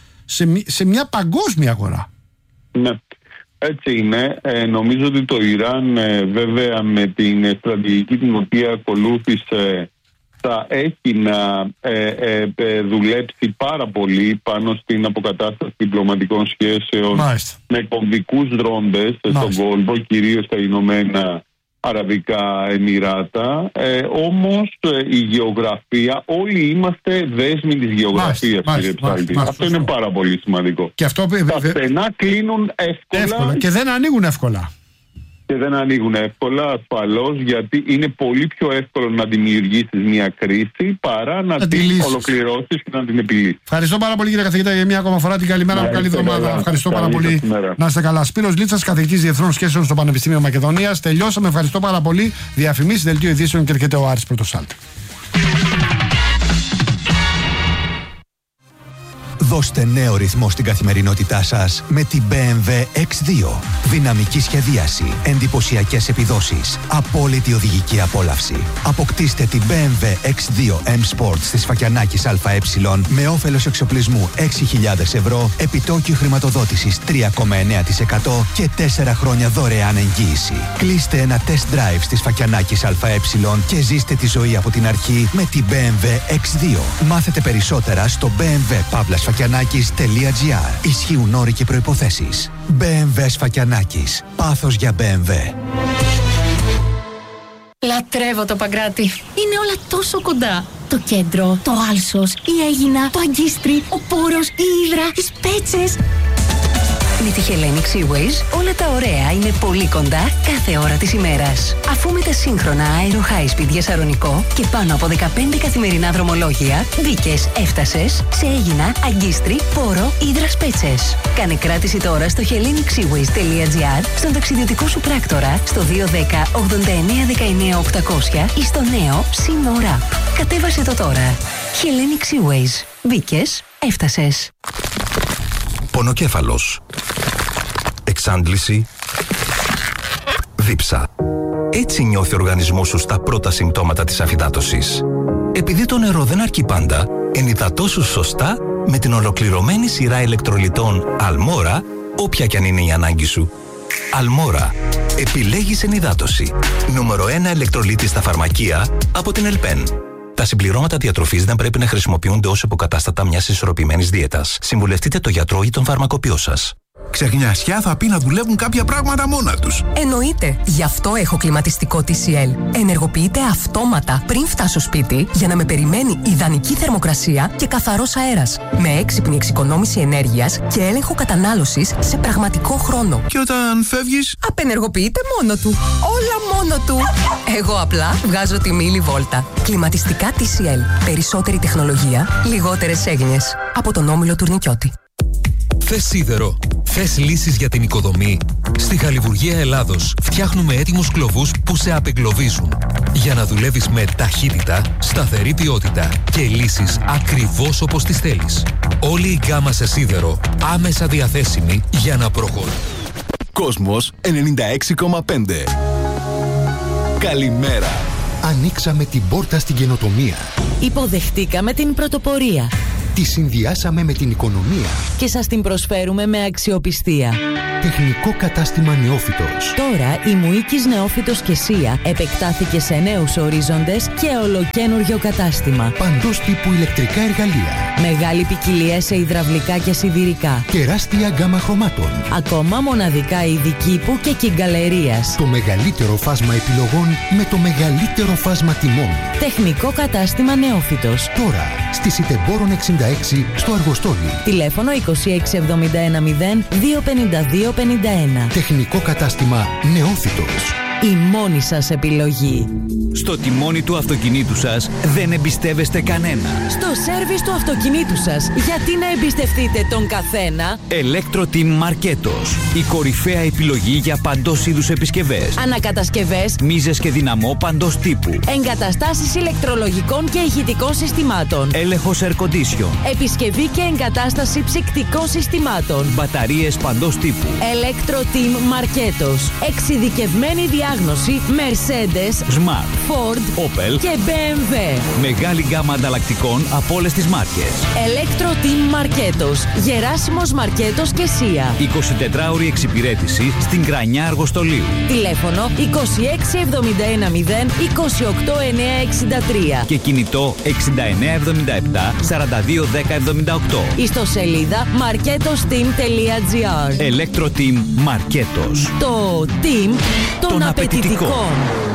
σε μια παγκόσμια αγορά. Ναι, έτσι είναι. Νομίζω ότι το Ιράν βέβαια με την στρατηγική την οποία ακολούθησε θα έχει να δουλέψει πάρα πολύ πάνω στην αποκατάσταση διπλωματικών σχέσεων με κομβικούς δρόντες στον κόλπο, κυρίως στα Ηνωμένα Αραβικά Εμιράτα, όμως η γεωγραφία, όλοι είμαστε δέσμοι της γεωγραφίας, κύριε Ψάλτη. Αυτό είναι πάρα πολύ σημαντικό. Και αυτό, τα στενά κλείνουν εύκολα και δεν ανοίγουν εύκολα. Και δεν ανοίγουν εύκολα, ασφαλώς, γιατί είναι πολύ πιο εύκολο να δημιουργήσεις μια κρίση παρά να την ολοκληρώσεις και να την επιλύσεις. Ευχαριστώ πάρα πολύ, κύριε καθηγητά, για μια ακόμα φορά. Την καλημέρα μου, καλή εβδομάδα. Ευχαριστώ πάρα πολύ. Να είστε καλά. Σπύρος Λίτσας, καθηγητής Διεθνών Σχέσεων στο Πανεπιστήμιο Μακεδονίας. Τελειώσαμε. Ευχαριστώ πάρα πολύ. Διαφημίσεις, δελτίο ειδήσεων και έρχεται ο Άρης Πρωτοσάλτη. Δώστε νέο ρυθμό στην καθημερινότητά σας με την BMW X2. Δυναμική σχεδίαση, εντυπωσιακές επιδόσεις, απόλυτη οδηγική απόλαυση. Αποκτήστε την BMW X2 M Sport στη Σφακιανάκης ΑΕ με όφελος εξοπλισμού 6.000 ευρώ, επιτόκιο χρηματοδότησης 3,9% και 4 χρόνια δωρεάν εγγύηση. Κλείστε ένα test drive στη Σφακιανάκης ΑΕ και ζήστε τη ζωή από την αρχή με την BMW X2. Μάθετε περισσότερα στο bmwpavlasfakianakis.gr. Ισχύουν όροι και προϋποθέσεις. BMW Σφακιανάκης. Πάθος για BMW. Λατρεύω το Παγκράτη. Είναι όλα τόσο κοντά. Το κέντρο, το Άλσος, η Αίγινα, το Αγκίστρι, ο Πόρος, η Ύδρα, οι Σπέτσες. Με τη Hellenic Seaways όλα τα ωραία είναι πολύ κοντά κάθε ώρα της ημέρας. Αφού με τα σύγχρονα Aero High Speed για Σαρονικό και πάνω από 15 καθημερινά δρομολόγια, μπήκες, έφτασες σε Αίγινα, Αγκίστρι, Πόρο, Ύδρα, Σπέτσες. Κάνε κράτηση τώρα στο hellenic-seaways.gr, στον ταξιδιωτικό σου πράκτορα, στο 210 89 19 800 ή στο νέο Σύνορα. Κατέβασε το τώρα. Hellenic Seaways. Μπήκες, έφτασες. Πονοκέφαλος, εξάντληση, δίψα. Έτσι νιώθει ο οργανισμός σου στα πρώτα συμπτώματα της αφυδάτωσης. Επειδή το νερό δεν αρκεί πάντα, ενυδατώσου σωστά με την ολοκληρωμένη σειρά ηλεκτρολιτών Αλμόρα, όποια κι αν είναι η ανάγκη σου. Αλμόρα. Επιλέγεις ενυδάτωση. Νούμερο 1 ηλεκτρολίτη στα φαρμακεία από την Ελπέν. Τα συμπληρώματα διατροφής δεν πρέπει να χρησιμοποιούνται ως υποκατάστατα μιας ισορροπημένης δίαιτας. Συμβουλευτείτε το γιατρό ή τον φαρμακοποιό σας. Ξεχνιασιά θα πει να δουλεύουν κάποια πράγματα μόνα τους. Εννοείται. Γι' αυτό έχω κλιματιστικό TCL. Ενεργοποιείται αυτόματα πριν φτάσω σπίτι για να με περιμένει ιδανική θερμοκρασία και καθαρός αέρας. Με έξυπνη εξοικονόμηση ενέργειας και έλεγχο κατανάλωσης σε πραγματικό χρόνο. Και όταν φεύγεις, απενεργοποιείται μόνο του. Όλα μόνο του. Εγώ απλά βγάζω τη μίλη βόλτα. Κλιματιστικά TCL. Περισσότερη τεχνολογία, λιγότερες έγνοιες. Από τον Όμιλο Τουρνικιώτη. Θες σίδερο? Θες λύσεις για την οικοδομή? Στη Χαλιβουργία Ελλάδος φτιάχνουμε έτοιμους κλωβούς που σε απεγκλωβίζουν. Για να δουλεύεις με ταχύτητα, σταθερή ποιότητα και λύσεις ακριβώς όπως τις θέλεις. Όλη η γκάμα σε σίδερο άμεσα διαθέσιμη για να προχωρήσει. Κόσμος 96,5. Καλημέρα. Ανοίξαμε την πόρτα στην καινοτομία. Υποδεχτήκαμε την πρωτοπορία. Τη συνδυάσαμε με την οικονομία. Και σας την προσφέρουμε με αξιοπιστία. Τεχνικό κατάστημα Νεόφυτος. Τώρα η Μουίκης Νεόφυτος και Σία επεκτάθηκε σε νέους ορίζοντες και ολοκένουργιο κατάστημα. Παντός τύπου ηλεκτρικά εργαλεία. Μεγάλη ποικιλία σε υδραυλικά και σιδηρικά. Τεράστια γκάμα χρωμάτων. Ακόμα μοναδικά είδη κήπου και κυγκαλερίας. Το μεγαλύτερο φάσμα επιλογών με το μεγαλύτερο φάσμα τιμών. Τεχνικό κατάστημα Νεόφυτος. Τώρα στη Σιτεμπόρων 66 στο Αργοστόλι. Τηλέφωνο 26710 252 51. Τεχνικό κατάστημα Νεόφυτος. Η μόνη σας επιλογή. Στο τιμόνι του αυτοκινήτου σας δεν εμπιστεύεστε κανένα. Στο σέρβις του αυτοκινήτου σας, γιατί να εμπιστευτείτε τον καθένα? Electro-Team Marketos. Η κορυφαία επιλογή για παντός είδους επισκευές. Ανακατασκευές, μίζες και δυναμό παντός τύπου. Εγκαταστάσεις ηλεκτρολογικών και ηχητικών συστημάτων. Έλεγχος air condition. Επισκευή και εγκατάσταση ψυκτικών συστημάτων. Μπαταρίες παντός τύπου. Electro-Team Marketos. Εξειδικευμένη διάγνωση Mercedes, Smart, Ford, Opel και BMW. Μεγάλη γκάμα ανταλλακτικών από όλες τις μάρκες. Electro-Team Marketos. Γεράσιμος Μαρκέτος και Σία. 24ωρη εξυπηρέτηση στην Κρανιά Αργοστολίου. Τηλέφωνο 26710 28963 και κινητό 6977 421078. Ιστοσελίδα marketosteam.gr. Electro-Team Marketos. Το team των απαιτητικών.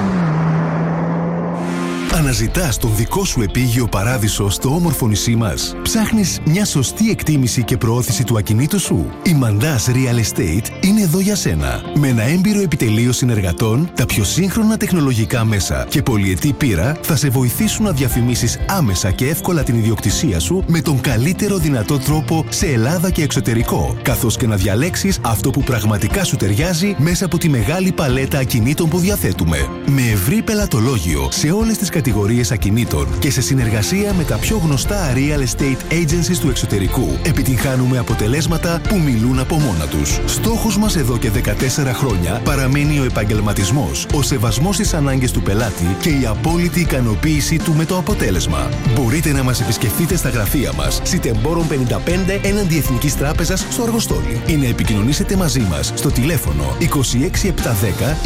Αναζητάς τον δικό σου επίγειο παράδεισο στο όμορφο νησί μας. Ψάχνεις μια σωστή εκτίμηση και προώθηση του ακινήτου σου. Η Mandas Real Estate είναι εδώ για σένα. Με ένα έμπειρο επιτελείο συνεργατών, τα πιο σύγχρονα τεχνολογικά μέσα και πολυετή πείρα θα σε βοηθήσουν να διαφημίσεις άμεσα και εύκολα την ιδιοκτησία σου με τον καλύτερο δυνατό τρόπο σε Ελλάδα και εξωτερικό, καθώς και να διαλέξεις αυτό που πραγματικά σου ταιριάζει μέσα από τη μεγάλη παλέτα ακινήτων που διαθέτουμε. Με ευρύ πελατολόγιο σε όλες τις κατηγορίες ακινήτων και σε συνεργασία με τα πιο γνωστά real estate agencies του εξωτερικού, επιτυγχάνουμε αποτελέσματα που μιλούν από μόνα τους. Στόχος μας εδώ και 14 χρόνια παραμένει ο επαγγελματισμός, ο σεβασμός στις ανάγκες του πελάτη και η απόλυτη ικανοποίησή του με το αποτέλεσμα. Μπορείτε να μας επισκεφτείτε στα γραφεία μας, Σιτεμπόρων 55 έναντι Εθνικής Τράπεζας στο Αργοστόλι, ή να επικοινωνήσετε μαζί μας στο τηλέφωνο 26710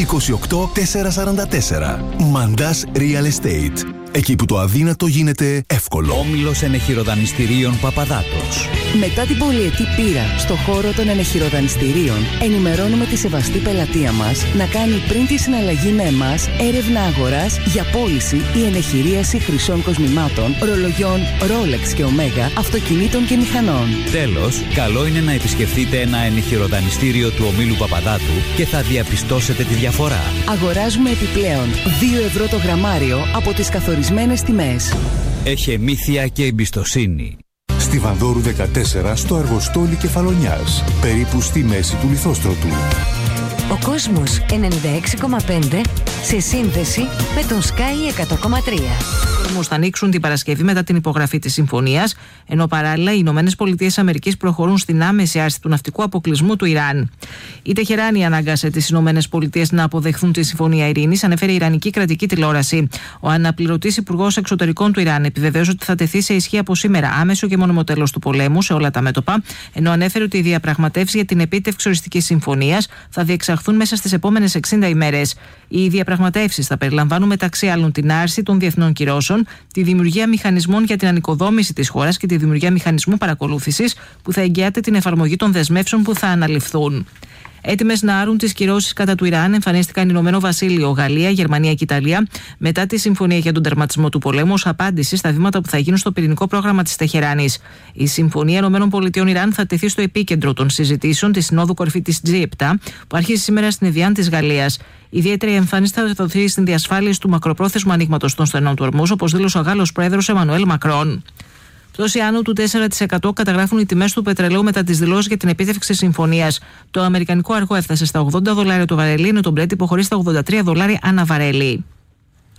28444. Mandas Real Estate. Εκεί που το αδύνατο γίνεται εύκολο. Όμιλος Ενεχειροδανιστηρίων Παπαδάτος. Μετά την πολυετή πείρα στο χώρο των ενεχειροδανιστηρίων, ενημερώνουμε τη σεβαστή πελατεία μας να κάνει πριν τη συναλλαγή με εμάς έρευνα αγοράς για πώληση ή ενεχειρίαση χρυσών κοσμημάτων, ρολογιών Rolex και Omega, αυτοκινήτων και μηχανών. Τέλος, καλό είναι να επισκεφτείτε ένα ενεχειροδανιστήριο του ομίλου Παπαδάτου και θα διαπιστώσετε τη διαφορά. Αγοράζουμε επιπλέον 2 ευρώ το γραμμάριο από τις καθορισμένες τιμές. Έχει μύθια και εμπιστοσύνη. Στη Βανδόρου 14 στο Αργοστόλι Κεφαλονιάς, περίπου στη μέση του Λιθόστρωτου. Ο κόσμος 96,5 σε σύνδεση με τον Sky 100,3. Θα ανοίξουν την Παρασκευή μετά την υπογραφή της συμφωνίας, ενώ παράλληλα οι Ηνωμένες Πολιτείες Αμερικής προχωρούν στην άμεση άρση του ναυτικού αποκλεισμού του Ιράν. Η Τεχεράνη ανάγκασε τις Ηνωμένες Πολιτείες να αποδεχθούν τη συμφωνία ειρήνης, ανέφερε η Ιρανική κρατική τηλεόραση. Ο αναπληρωτής υπουργός εξωτερικών του Ιράν επιβεβαίωσε ότι θα τεθεί σε ισχύ από σήμερα άμεσο και μόνιμο τέλος του πολέμου σε όλα τα μέτωπα, ενώ ανέφερε ότι οι διαπραγματεύσεις για την επίτευξη οριστικής συμφωνίας θα διεξαχθούν μέσα στις επόμενες 60 ημέρες. Οι διαπραγματεύσεις θα περιλαμβάνουν μεταξύ άλλων την άρση των διεθνών κυρώσεων, τη δημιουργία μηχανισμών για την ανοικοδόμηση της χώρας και τη δημιουργία μηχανισμού παρακολούθησης που θα εγγυάται την εφαρμογή των δεσμεύσεων που θα αναλυφθούν. Έτοιμες να άρουν τις κυρώσεις κατά του Ιράν εμφανίστηκαν Ηνωμένο Βασίλειο, Γαλλία, Γερμανία και Ιταλία μετά τη συμφωνία για τον τερματισμό του πολέμου ως απάντηση στα βήματα που θα γίνουν στο πυρηνικό πρόγραμμα της Τεχεράνης. Η Συμφωνία ΗΠΑ-Ιράν θα τεθεί στο επίκεντρο των συζητήσεων της Συνόδου Κορυφή της G7 που αρχίζει σήμερα στην Εβιάν της Γαλλίας. Ιδιαίτερη εμφάνιση θα δοθεί στην διασφάλιση του μακροπρόθεσμου ανοίγματος των στενών του Ορμούζ, όπως δήλωσε ο Γάλλος πρόεδρος Εμμανουέλ Μακρόν. Πτώση άνω του 4% καταγράφουν οι τιμές του πετρελαίου μετά τις δηλώσεις για την επίτευξη συμφωνίας. Το αμερικανικό αργό έφτασε στα $80 το βαρέλι, ενώ το Brent υποχωρεί στα $83 ανά βαρέλι.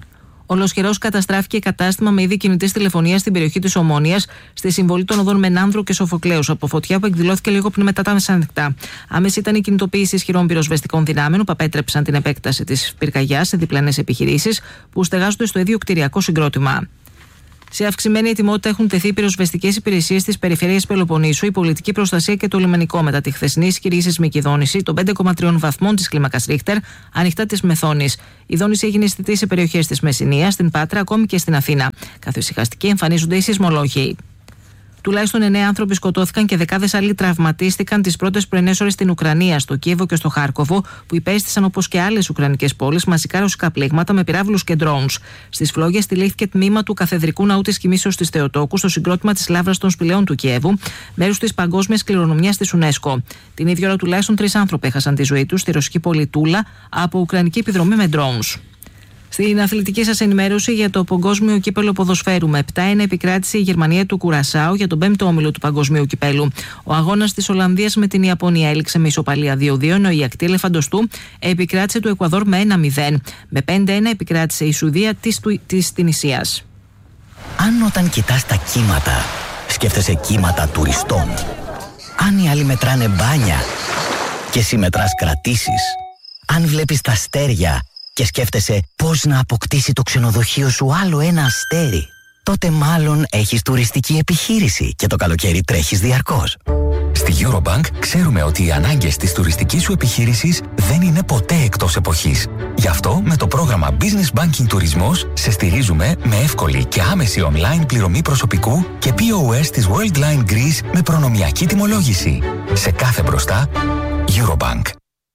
Ολοσχερός καταστράφηκε κατάστημα με είδη κινητής τηλεφωνίας στην περιοχή της Ομόνοιας, στη συμβολή των οδών Μενάνδρου και Σοφοκλέους, από φωτιά που εκδηλώθηκε λίγο πριν μετά τα μεσάνυχτα. Άμεση ήταν η κινητοποίηση ισχυρών πυροσβεστικών δυνάμεων που απέτρεψαν την επέκταση της πυρκαγιάς σε διπλανές επιχειρήσεις που στεγάζονται στο ίδιο κτηριακό συγκρότημα. Σε αυξημένη ετοιμότητα έχουν τεθεί πυροσβεστικές υπηρεσίες στις περιφέρειες Πελοποννήσου, η πολιτική προστασία και το λιμενικό μετά τη χθεσινή ισχυρή σεισμική δόνηση των 5,3 βαθμών της κλίμακας Ρίχτερ, ανοιχτά της Μεθόνης. Η δόνηση έγινε αισθητή σε περιοχές της Μεσσηνίας, στην Πάτρα, ακόμη και στην Αθήνα. Καθησυχαστικοί εμφανίζονται οι σεισμολόγοι. Τουλάχιστον 9 άνθρωποι σκοτώθηκαν και δεκάδες άλλοι τραυματίστηκαν τις πρώτες πρωινές ώρες στην Ουκρανία, στο Κίεβο και στο Χάρκοβο, που υπέστησαν όπως και άλλες ουκρανικές πόλεις μαζικά ρωσικά πλήγματα με πυράβλους και ντρόουνς. Στις φλόγες στηλήθηκε τμήμα του Καθεδρικού Ναού της Κοιμήσεως της Θεοτόκου στο συγκρότημα της Λάβρας των Σπηλαίων του Κιέβου, μέρους της παγκόσμιας κληρονομιάς της UNESCO. Την ίδια ώρα τουλάχιστον 3 άνθρωποι έχασαν τη ζωή τους στη ρωσική πόλη Τούλα από ουκρανική επιδρομή με ντρόουνς. Στην αθλητική σας ενημέρωση για το Παγκόσμιο Κύπελλο Ποδοσφαίρου, με 7-1 επικράτησε η Γερμανία του Κουρασάου για τον 5ο όμιλο του Παγκοσμίου Κυπέλλου. Ο αγώνας της Ολλανδίας με την Ιαπωνία έληξε με ισοπαλία 2-2, ενώ η ακτή ελεφαντοστού επικράτησε του Εκουαδόρ με 1-0. Με 5-1 επικράτησε η Σουηδία της Τινησίας. Αν όταν κοιτάς τα κύματα, σκέφτεσαι κύματα τουριστών. Αν οι άλλοι μετράνε μπάνια και εσύ μετράς κρατήσεις. Αν βλέπεις τα αστέρια και σκέφτεσαι πώς να αποκτήσει το ξενοδοχείο σου άλλο ένα αστέρι, τότε μάλλον έχεις τουριστική επιχείρηση και το καλοκαίρι τρέχεις διαρκώς. Στη Eurobank ξέρουμε ότι οι ανάγκες της τουριστικής σου επιχείρησης δεν είναι ποτέ εκτός εποχής. Γι' αυτό με το πρόγραμμα Business Banking Τουρισμός σε στηρίζουμε με εύκολη και άμεση online πληρωμή προσωπικού και POS της Worldline Greece με προνομιακή τιμολόγηση. Σε κάθε μπροστά, Eurobank.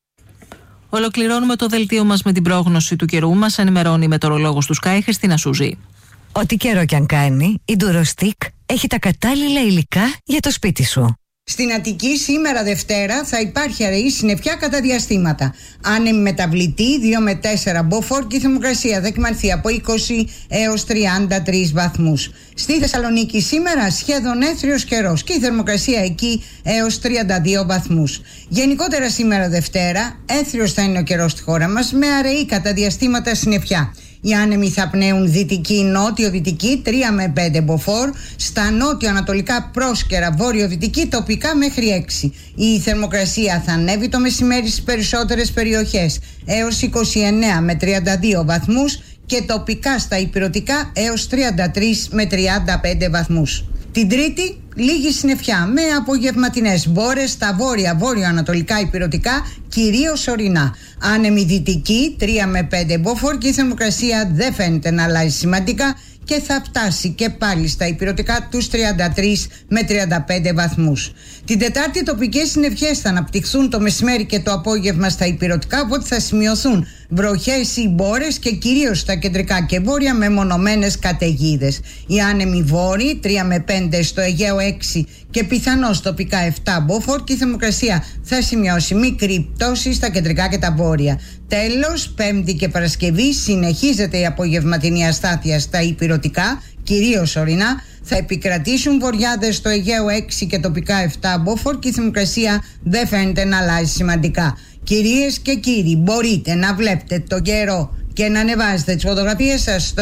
Ολοκληρώνουμε το δελτίο μας με την πρόγνωση του καιρού. Μας ενημερώνει η μετεωρολόγος του Sky, Χριστίνα Σούζη. Ό,τι καιρό κι αν κάνει, η Durostick έχει τα κατάλληλα υλικά για το σπίτι σου. Στην Αττική σήμερα Δευτέρα θα υπάρχει αραιή συννεφιά κατά διαστήματα. Άνεμη μεταβλητή 2 με 4 μποφόρ και η θερμοκρασία θα κυμανθεί από 20 έως 33 βαθμούς. Στη Θεσσαλονίκη σήμερα σχεδόν έθριος καιρός και η θερμοκρασία εκεί έως 32 βαθμούς. Γενικότερα σήμερα Δευτέρα έθριος θα είναι ο καιρός στη χώρα μας με αραιή κατά διαστήματα συννεφιά. Οι άνεμοι θα πνέουν δυτική-νότιο-δυτική 3 με 5 μποφόρ, στα νότιο-ανατολικά πρόσκαιρα βόρειο-δυτική τοπικά μέχρι 6. Η θερμοκρασία θα ανέβει το μεσημέρι στις περισσότερες περιοχές έως 29 με 32 βαθμούς και τοπικά στα ηπειρωτικά έως 33 με 35 βαθμούς. Την Τρίτη λίγη συννεφιά με απογευματινές μπόρες στα βόρειο-ανατολικά ηπειρωτικά, κυρίως ορεινά. Άνεμη δυτική 3 με 5 μποφόρ και η θερμοκρασία δεν φαίνεται να αλλάζει σημαντικά και θα φτάσει και πάλι στα ηπειρωτικά τους 33 με 35 βαθμούς. Την Τετάρτη τοπικές συννεφιές θα αναπτυχθούν το μεσημέρι και το απόγευμα στα ηπειρωτικά, οπότε θα σημειωθούν βροχές ή μπόρες και κυρίως στα κεντρικά και βόρεια με μονομένες καταιγίδες. Οι άνεμοι βόρειοι 3 με 5 στο Αιγαίο 6 και πιθανώς τοπικά 7 μποφόρ και η θερμοκρασία θα σημειώσει μικρή πτώση στα κεντρικά και τα βόρεια. Τέλος, Πέμπτη και Παρασκευή συνεχίζεται η απογευματινή αστάθεια στα ηπειρωτικά, κυρίως ορεινά. Θα επικρατήσουν βοριάδες στο Αιγαίο 6 και τοπικά 7 μποφόρ και η θερμοκρασία δεν φαίνεται να αλλάζει σημαντικά. Κυρίες και κύριοι, μπορείτε να βλέπετε τον καιρό και να ανεβάζετε τις φωτογραφίες σας στο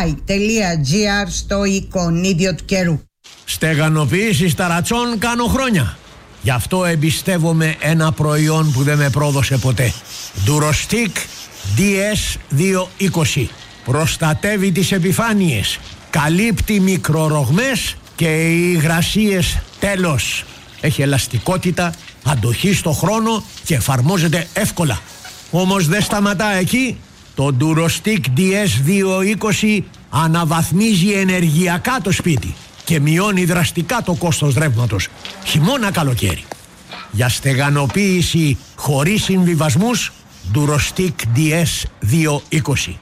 sky.gr στο εικονίδιο του καιρού. Στεγανοποίηση ταρατσών κάνω χρόνια. Γι' αυτό εμπιστεύομαι ένα προϊόν που δεν με πρόδωσε ποτέ. Durostick DS220. Προστατεύει τις επιφάνειες, καλύπτει μικρορογμές και οι υγρασίες τέλος. Έχει ελαστικότητα, αντοχή στο χρόνο και εφαρμόζεται εύκολα. Όμως δεν σταματά εκεί. Το Durostick DS220 αναβαθμίζει ενεργειακά το σπίτι και μειώνει δραστικά το κόστος ρεύματος, χειμώνα καλοκαίρι. Για στεγανοποίηση χωρίς συμβιβασμούς, Durostick DS220.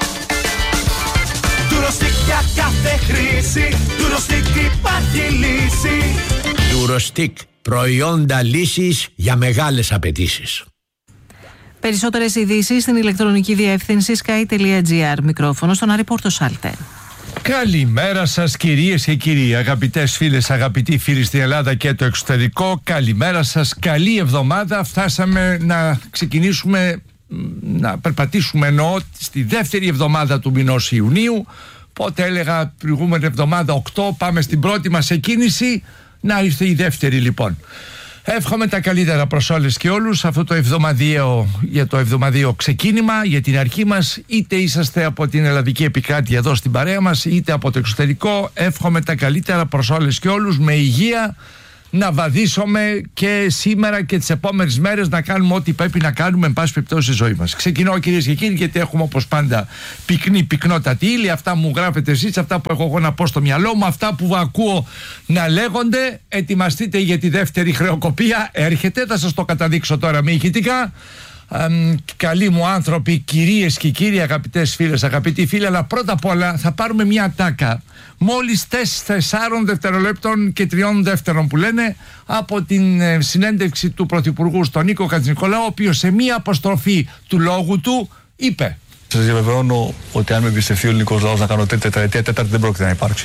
Durostick για κάθε χρήση, Durostick υπάρχει λύση. Durostick, προϊόντα λύσης για μεγάλες απαιτήσεις. Περισσότερες ειδήσεις στην ηλεκτρονική διεύθυνση sky.gr. Μικρόφωνο στον Άρη Πόρτο Σάλτε. Καλημέρα σας κυρίες και κύριοι, αγαπητές φίλες, αγαπητοί φίλοι στην Ελλάδα και το εξωτερικό. Καλημέρα σας, καλή εβδομάδα. Φτάσαμε να ξεκινήσουμε να περπατήσουμε, εννοώ, στη δεύτερη εβδομάδα του μηνός Ιουνίου. Πότε έλεγα προηγούμενη εβδομάδα 8, πάμε στην πρώτη μας εκκίνηση. Να ήρθε η δεύτερη λοιπόν. Εύχομαι τα καλύτερα προς όλες και όλους αυτό το εβδομαδιαίο ξεκίνημα, για την αρχή μας, είτε είσαστε από την ελλαδική επικράτεια εδώ στην παρέα μας, είτε από το εξωτερικό. Εύχομαι τα καλύτερα προς όλες και όλους, με υγεία, να βαδίσουμε και σήμερα και τις επόμενες μέρες να κάνουμε ό,τι πρέπει να κάνουμε, εν πάση περιπτώσει, στη ζωή μας. Ξεκινώ, κυρίες και κύριοι, γιατί έχουμε όπως πάντα πυκνότατη ύλη. Αυτά μου γράφετε εσείς, αυτά που έχω εγώ να πω στο μυαλό μου, αυτά που ακούω να λέγονται. Ετοιμαστείτε για τη δεύτερη χρεοκοπία. Έρχεται, θα σας το καταδείξω τώρα με ηχητικά. Καλοί μου άνθρωποι, κυρίες και κύριοι, αγαπητές φίλες, αγαπητοί φίλοι, αλλά πρώτα απ' όλα θα πάρουμε μια ατάκα μόλις 4 δευτερολέπτων και 3 δεύτερων που λένε από την συνέντευξη του Πρωθυπουργού στον Νίκο Χατζηνικολάου, ο οποίος σε μια αποστροφή του λόγου του είπε: Σας διαβεβαιώνω ότι αν με εμπιστευτεί ο ελληνικός λαός να κάνω τρίτη τετραετία, τέταρτη δεν πρόκειται να υπάρξει.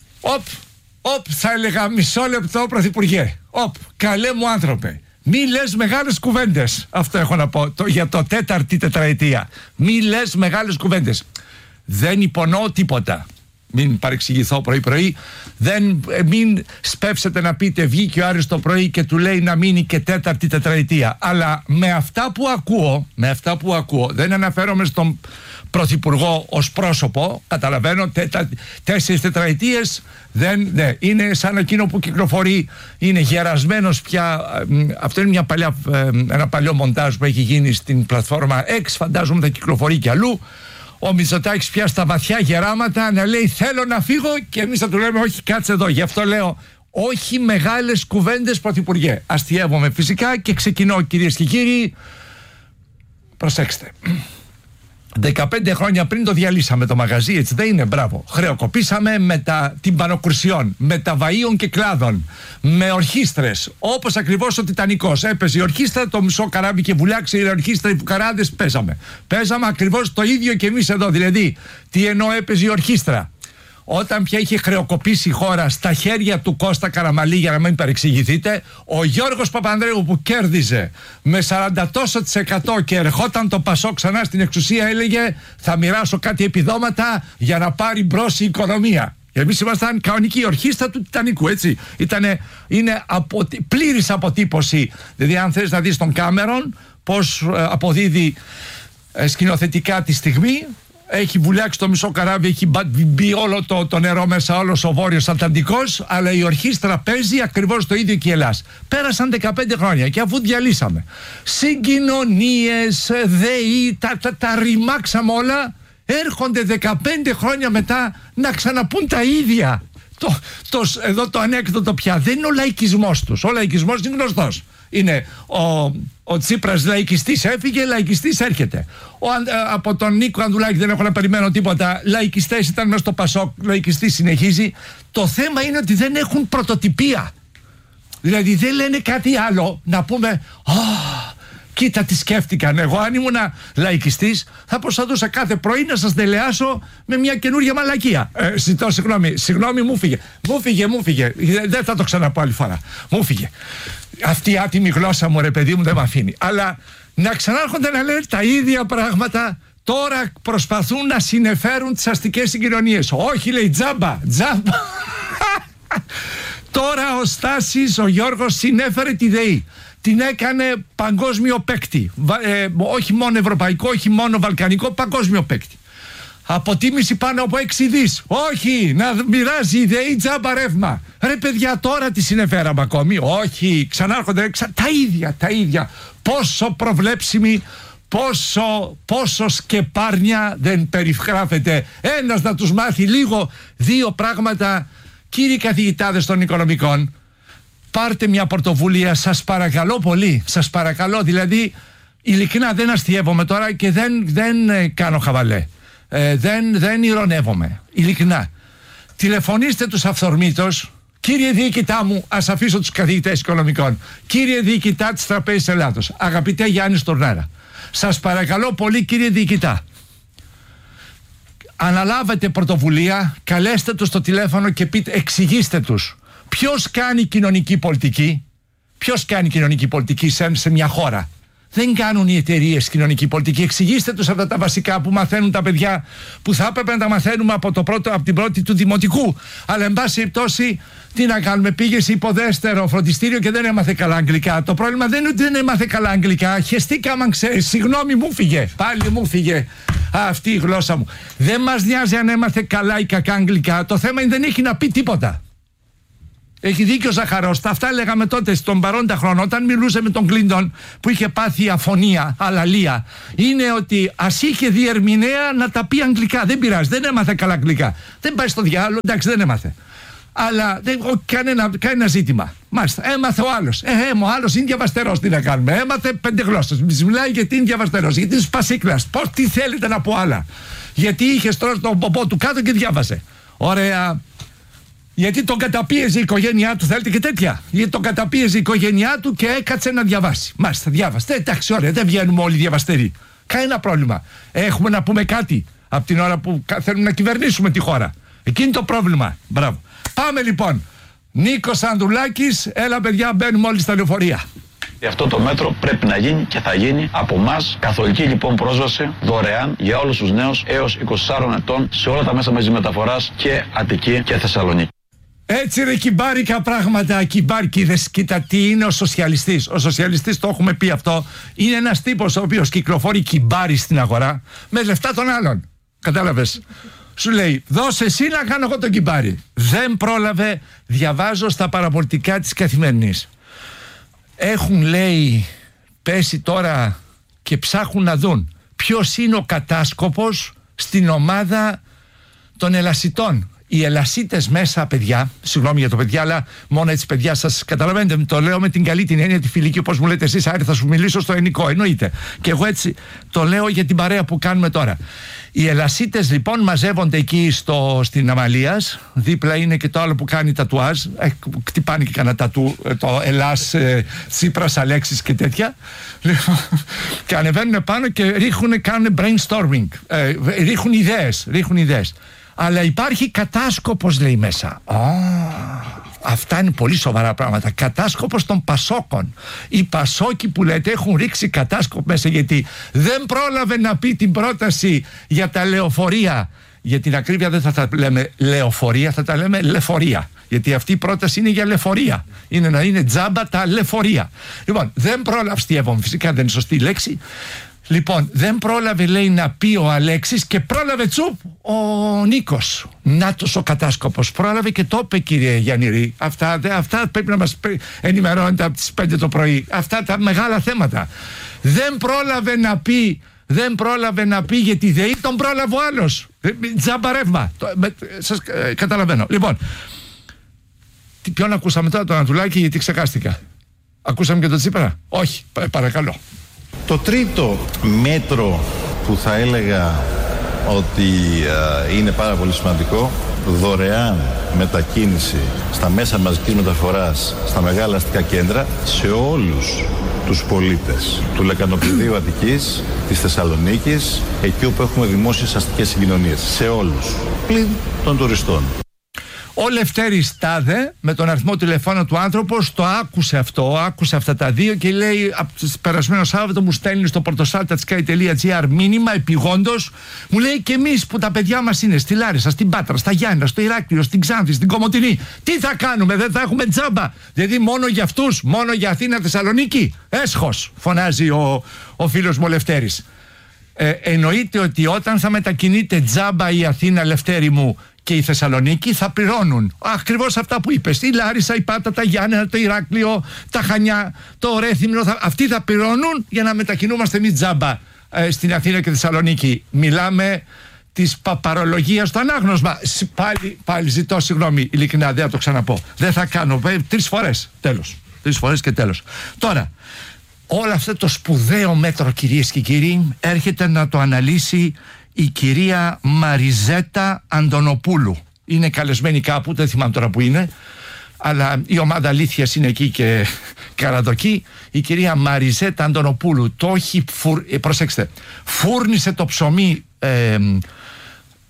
Θα έλεγα μισό λεπτό, Πρωθυπουργέ. Καλέ μου άνθρωπε. Μη λες μεγάλες κουβέντες. Αυτό έχω να πω για το τέταρτη τετραετία. Μη λες μεγάλες κουβέντες. Δεν υπονοώ τίποτα. Μην παρεξηγηθώ πρωί-πρωί. Μην σπεύσετε να πείτε βγήκε ο Άρης το πρωί και του λέει να μείνει και τέταρτη τετραετία. Αλλά με αυτά που ακούω, δεν αναφέρομαι στον Πρωθυπουργό ως πρόσωπο. Καταλαβαίνω, 4 τετραετίες είναι σαν εκείνο που κυκλοφορεί, είναι γερασμένος πια. Αυτό είναι ένα παλιό μοντάζ που έχει γίνει στην πλατφόρμα X, φαντάζομαι θα κυκλοφορεί και αλλού. Ο Μητσοτάκης πια στα βαθιά γεράματα να λέει θέλω να φύγω, και εμείς θα του λέμε όχι, κάτσε εδώ. Γι' αυτό λέω όχι μεγάλες κουβέντες, Πρωθυπουργέ. Αστιεύομαι φυσικά και ξεκινώ, κυρίες και κύριοι. Προσέξτε. 15 χρόνια πριν το διαλύσαμε το μαγαζί, έτσι δεν είναι? Μπράβο. Χρεοκοπήσαμε με τυμπανοκρουσιών, με τα βαΐων και κλάδων, με ορχήστρες. Όπως ακριβώς ο Τιτανικός. Έπαιζε η ορχήστρα, το μισό καράβι και βουλιάξε η ορχήστρα, οι φουκαράδες παίζαμε. Παίζαμε ακριβώς το ίδιο και εμείς εδώ. Δηλαδή, τι εννοώ έπαιζε η ορχήστρα? Όταν πια είχε χρεοκοπήσει η χώρα στα χέρια του Κώστα Καραμαλή, για να μην παρεξηγηθείτε, ο Γιώργος Παπανδρέου που κέρδιζε με 40% και ερχόταν το Πασό ξανά στην εξουσία, έλεγε θα μοιράσω κάτι επιδόματα για να πάρει μπρος η οικονομία. Εμείς ήμασταν κανονική ορχήστρα του Τιτανικού, έτσι. Είναι πλήρης αποτύπωση. Δηλαδή, αν θες να δεις τον Κάμερον πώς αποδίδει σκηνοθετικά τη στιγμή, έχει βουλιάξει το μισό καράβι, έχει μπει όλο το νερό μέσα, όλος ο Βόρειος Ατλαντικός, αλλά η ορχήστρα παίζει ακριβώς το ίδιο και η Ελλάς. Πέρασαν 15 χρόνια και αφού διαλύσαμε συγκοινωνίες, ΔΕΗ, τα ρημάξαμε όλα, έρχονται 15 χρόνια μετά να ξαναπούν τα ίδια. Εδώ το ανέκδοτο πια δεν είναι ο λαϊκισμός τους. Ο λαϊκισμός είναι γνωστός. Είναι ο Τσίπρας λαϊκιστής έφυγε, λαϊκιστής έρχεται. Από τον Νίκο Ανδουλάκη δεν έχω να περιμένω τίποτα. Λαϊκιστές ήταν μέσα στο Πασόκ, λαϊκιστής συνεχίζει. Το θέμα είναι ότι δεν έχουν πρωτοτυπία. Δηλαδή δεν λένε κάτι άλλο να πούμε κοίτα τι σκέφτηκαν. Εγώ αν ήμουν λαϊκιστής θα προσπαθούσα κάθε πρωί να σας δελεάσω με μια καινούργια μαλακία. Ζητώ συγγνώμη, μου φύγε. Δεν θα το ξαναπώ άλλη φορά. Μου φύγε. Αυτή η άτιμη γλώσσα μου, ρε παιδί μου, δεν με αφήνει. Αλλά να ξανάρχονται να λένε τα ίδια πράγματα. Τώρα προσπαθούν να συνεφέρουν τις αστικές συγκοινωνίες. Όχι, λέει, τζάμπα. Τώρα ο Στάσης, ο Γιώργος συνέφερε τη ΔΕΗ. Την έκανε παγκόσμιο παίκτη. Όχι μόνο ευρωπαϊκό, όχι μόνο βαλκανικό, παγκόσμιο παίκτη. Αποτίμηση πάνω από 6 δις. Όχι, να μοιράζει η ΔΕΗ τζάμπα ρεύμα. Ρε παιδιά, τώρα τη συνεφέραμε ακόμη? Όχι, ξανάρχονται τα ίδια. Πόσο προβλέψιμοι, πόσο σκεπάρνια δεν περιγράφεται. Ένας να τους μάθει λίγο 2 πράγματα. Κύριοι καθηγητάδες των οικονομικών, πάρτε μια πρωτοβουλία, σας παρακαλώ πολύ. Σας παρακαλώ, δηλαδή ειλικρινά δεν αστιεύομαι τώρα και δεν κάνω χαβαλέ. Δεν ηρωνεύομαι, ειλικρινά. Τηλεφωνήστε τους αυθορμήτως. Κύριε διοικητά μου, ας αφήσω τους καθηγητές οικονομικών. Κύριε διοικητά της Τραπέζης Ελλάδος, αγαπητέ Γιάννη Στουρνάρα, σας παρακαλώ πολύ κύριε διοικητά, αναλάβετε πρωτοβουλία, καλέστε τους στο τηλέφωνο και εξηγήστε τους ποιος κάνει κοινωνική πολιτική σε μια χώρα. Δεν κάνουν οι εταιρείες κοινωνική πολιτική. Εξηγήστε τους αυτά τα βασικά που μαθαίνουν τα παιδιά, που θα έπρεπε να τα μαθαίνουμε από την πρώτη του δημοτικού. Αλλά εν πάση περιπτώσει, τι να κάνουμε, πήγε σε υποδέστερο φροντιστήριο και δεν έμαθε καλά αγγλικά. Το πρόβλημα δεν είναι ότι δεν έμαθε καλά αγγλικά. Χεστήκαμε, αν ξέρεις. Συγγνώμη, μου φύγε. Πάλι μου φύγε αυτή η γλώσσα μου. Δεν μας νοιάζει αν έμαθε καλά ή κακά αγγλικά. Το θέμα είναι δεν έχει να πει τίποτα. Έχει δίκιο ο Ζαχαρός. Αυτά λέγαμε τότε στον παρόντα χρόνο, όταν μιλούσε με τον Κλίντον που είχε πάθει αφωνία, αλαλία. Είναι ότι ας είχε διερμηνέα να τα πει αγγλικά. Δεν πειράζει, δεν έμαθε καλά αγγλικά. Δεν πάει στο διάλογο, εντάξει, δεν έμαθε. Αλλά κανένα ζήτημα. Μάλιστα, έμαθε ο άλλος. Ο άλλος είναι διαβαστερός. Τι να κάνουμε. Έμαθε 5 γλώσσες. Μιλάει γιατί είναι διαβαστερός. Γιατί είναι σπασίκλας. Πώς, τι θέλετε να πω άλλα. Γιατί είχε στρώσει τον ποπό του κάτω και διάβασε. Ωραία. Γιατί τον καταπίεζε η οικογένειά του, θέλετε και τέτοια. Γιατί τον καταπίεζε η οικογένειά του και έκατσε να διαβάσει. Μάλιστα, διάβασε. Εντάξει, ωραία, δεν βγαίνουμε όλοι διαβαστεροί. Κανένα πρόβλημα. Έχουμε να πούμε κάτι από την ώρα που θέλουμε να κυβερνήσουμε τη χώρα. Εκεί είναι το πρόβλημα. Μπράβο. Πάμε λοιπόν. Νίκος Ανδρουλάκης, έλα παιδιά, μπαίνουμε όλοι στα λεωφορεία. Αυτό το μέτρο πρέπει να γίνει και θα γίνει από εμάς. Καθολική λοιπόν πρόσβαση δωρεάν για όλους τους νέους έως 24 ετών σε όλα τα μέσα μαζικής μεταφοράς και Αττική και Θεσσαλονίκη. Έτσι ρε κυμπάρικα πράγματα, κυμπάρκιδες. Κοίτα τι είναι ο σοσιαλιστής. Ο σοσιαλιστής, το έχουμε πει αυτό, είναι ένας τύπος ο οποίος κυκλοφορεί κυμπάρι στην αγορά με λεφτά των άλλων. Κατάλαβες. Σου λέει, δώσε εσύ να κάνω εγώ τον κυμπάρι. Δεν πρόλαβε, διαβάζω στα παραπολιτικά της Καθημερινής. Έχουν, λέει, πέσει τώρα και ψάχνουν να δουν ποιος είναι ο κατάσκοπος στην ομάδα των ελασιτών. Οι ελασίτες μέσα, παιδιά, συγγνώμη για το παιδιά, αλλά μόνο έτσι, παιδιά, σας καταλαβαίνετε, το λέω με την καλή την έννοια τη φιλική, όπως μου λέτε εσείς, Άρη, θα σου μιλήσω στο ελληνικό, εννοείται. Και εγώ έτσι το λέω για την παρέα που κάνουμε τώρα. Οι ελασίτες λοιπόν μαζεύονται εκεί στην Αμαλίας, δίπλα είναι και το άλλο που κάνει τατουάζ, κτυπάνε και κανένα τατού, το Ελλάς, Τσίπρας, Αλέξης και τέτοια, και ανεβαίνουν πάνω και κάνουν brainstorming, ρίχνουν ιδέες. Αλλά υπάρχει κατάσκοπος, λέει, μέσα. Αυτά είναι πολύ σοβαρά πράγματα. Κατάσκοπος των Πασόκων. Οι Πασόκοι που λέτε έχουν ρίξει κατάσκοπο μέσα, γιατί δεν πρόλαβε να πει την πρόταση για τα λεωφορεία. Για την ακρίβεια δεν θα τα λέμε λεωφορεία, θα τα λέμε λεφορεία. Γιατί αυτή η πρόταση είναι για λεφορεία. Είναι να είναι τζάμπα τα λεφορεία. Λοιπόν, δεν πρόλαβε, φυσικά δεν είναι σωστή λέξη. Λοιπόν, δεν πρόλαβε, λέει, να πει ο Αλέξης και πρόλαβε τσουπ ο Νίκος. Νάτος ο κατάσκοπος. Πρόλαβε και το είπε, κύριε Γιαννηρή. Αυτά πρέπει να μας ενημερώνετε από τις 5 το πρωί. Αυτά τα μεγάλα θέματα. Δεν πρόλαβε να πει γιατί ΔΕΗ τον πρόλαβε ο άλλος. Τζαμπαρεύμα. Σας καταλαβαίνω. Λοιπόν, ποιον ακούσαμε τώρα, τον Ανδρουλάκη, γιατί ξεχάστηκα. Ακούσαμε και τον Τσίπρα. Όχι, παρακαλώ. Το τρίτο μέτρο που θα έλεγα ότι είναι πάρα πολύ σημαντικό, δωρεάν μετακίνηση στα μέσα μαζικής μεταφοράς στα μεγάλα αστικά κέντρα σε όλους τους πολίτες του Λεκανοπηδίου Αττικής, της Θεσσαλονίκης, εκεί όπου έχουμε δημόσιες αστικές συγκοινωνίες, σε όλους, πλην των τουριστών. Ο Λευτέρης Τάδε, με τον αριθμό τηλεφώνου του άνθρωπος, το άκουσε αυτό, άκουσε αυτά τα δύο και λέει, από το περασμένο Σάββατο μου στέλνει στο portosalta.gr μήνυμα επιγόντως, μου λέει, και εμείς που τα παιδιά μας είναι στη Λάρισα, στην Πάτρα, στα Γιάννα, στο Ηράκλειο, στην Ξάνθη, στην Κομοτηνή, τι θα κάνουμε, δεν θα έχουμε τζάμπα? Δηλαδή μόνο για αυτούς, μόνο για Αθήνα, Θεσσαλονίκη? Έσχος, φωνάζει ο φίλος μου ο Λευτέρης. Εννοείται ότι όταν θα μετακινείται τζάμπα η Αθήνα, Λευτέρη μου, και η Θεσσαλονίκη, θα πληρώνουν ακριβώς αυτά που είπες. Η Λάρισα, η Πάτα, τα Γιάννενα, το Ηράκλειο, τα Χανιά, το Ρέθυμνο, αυτοί θα πληρώνουν για να μετακινούμαστε εμείς τζάμπα στην Αθήνα και Θεσσαλονίκη. Μιλάμε της παπαρολογίας στο ανάγνωσμα. Πάλι ζητώ συγγνώμη, ειλικρινά, δεν θα το ξαναπώ. Δεν θα κάνω. 3 φορές. Τέλος. 3 φορές και τέλος. Τώρα, όλο αυτό το σπουδαίο μέτρο, κυρίες και κύριοι, έρχεται να το αναλύσει η κυρία Μαριζέτα Αντωνοπούλου. Είναι καλεσμένη κάπου, δεν θυμάμαι τώρα που είναι, αλλά η ομάδα αλήθειας είναι εκεί και καραδοκεί. Η κυρία Μαριζέτα Αντωνοπούλου το έχει, προσέξτε, φούρνησε το ψωμί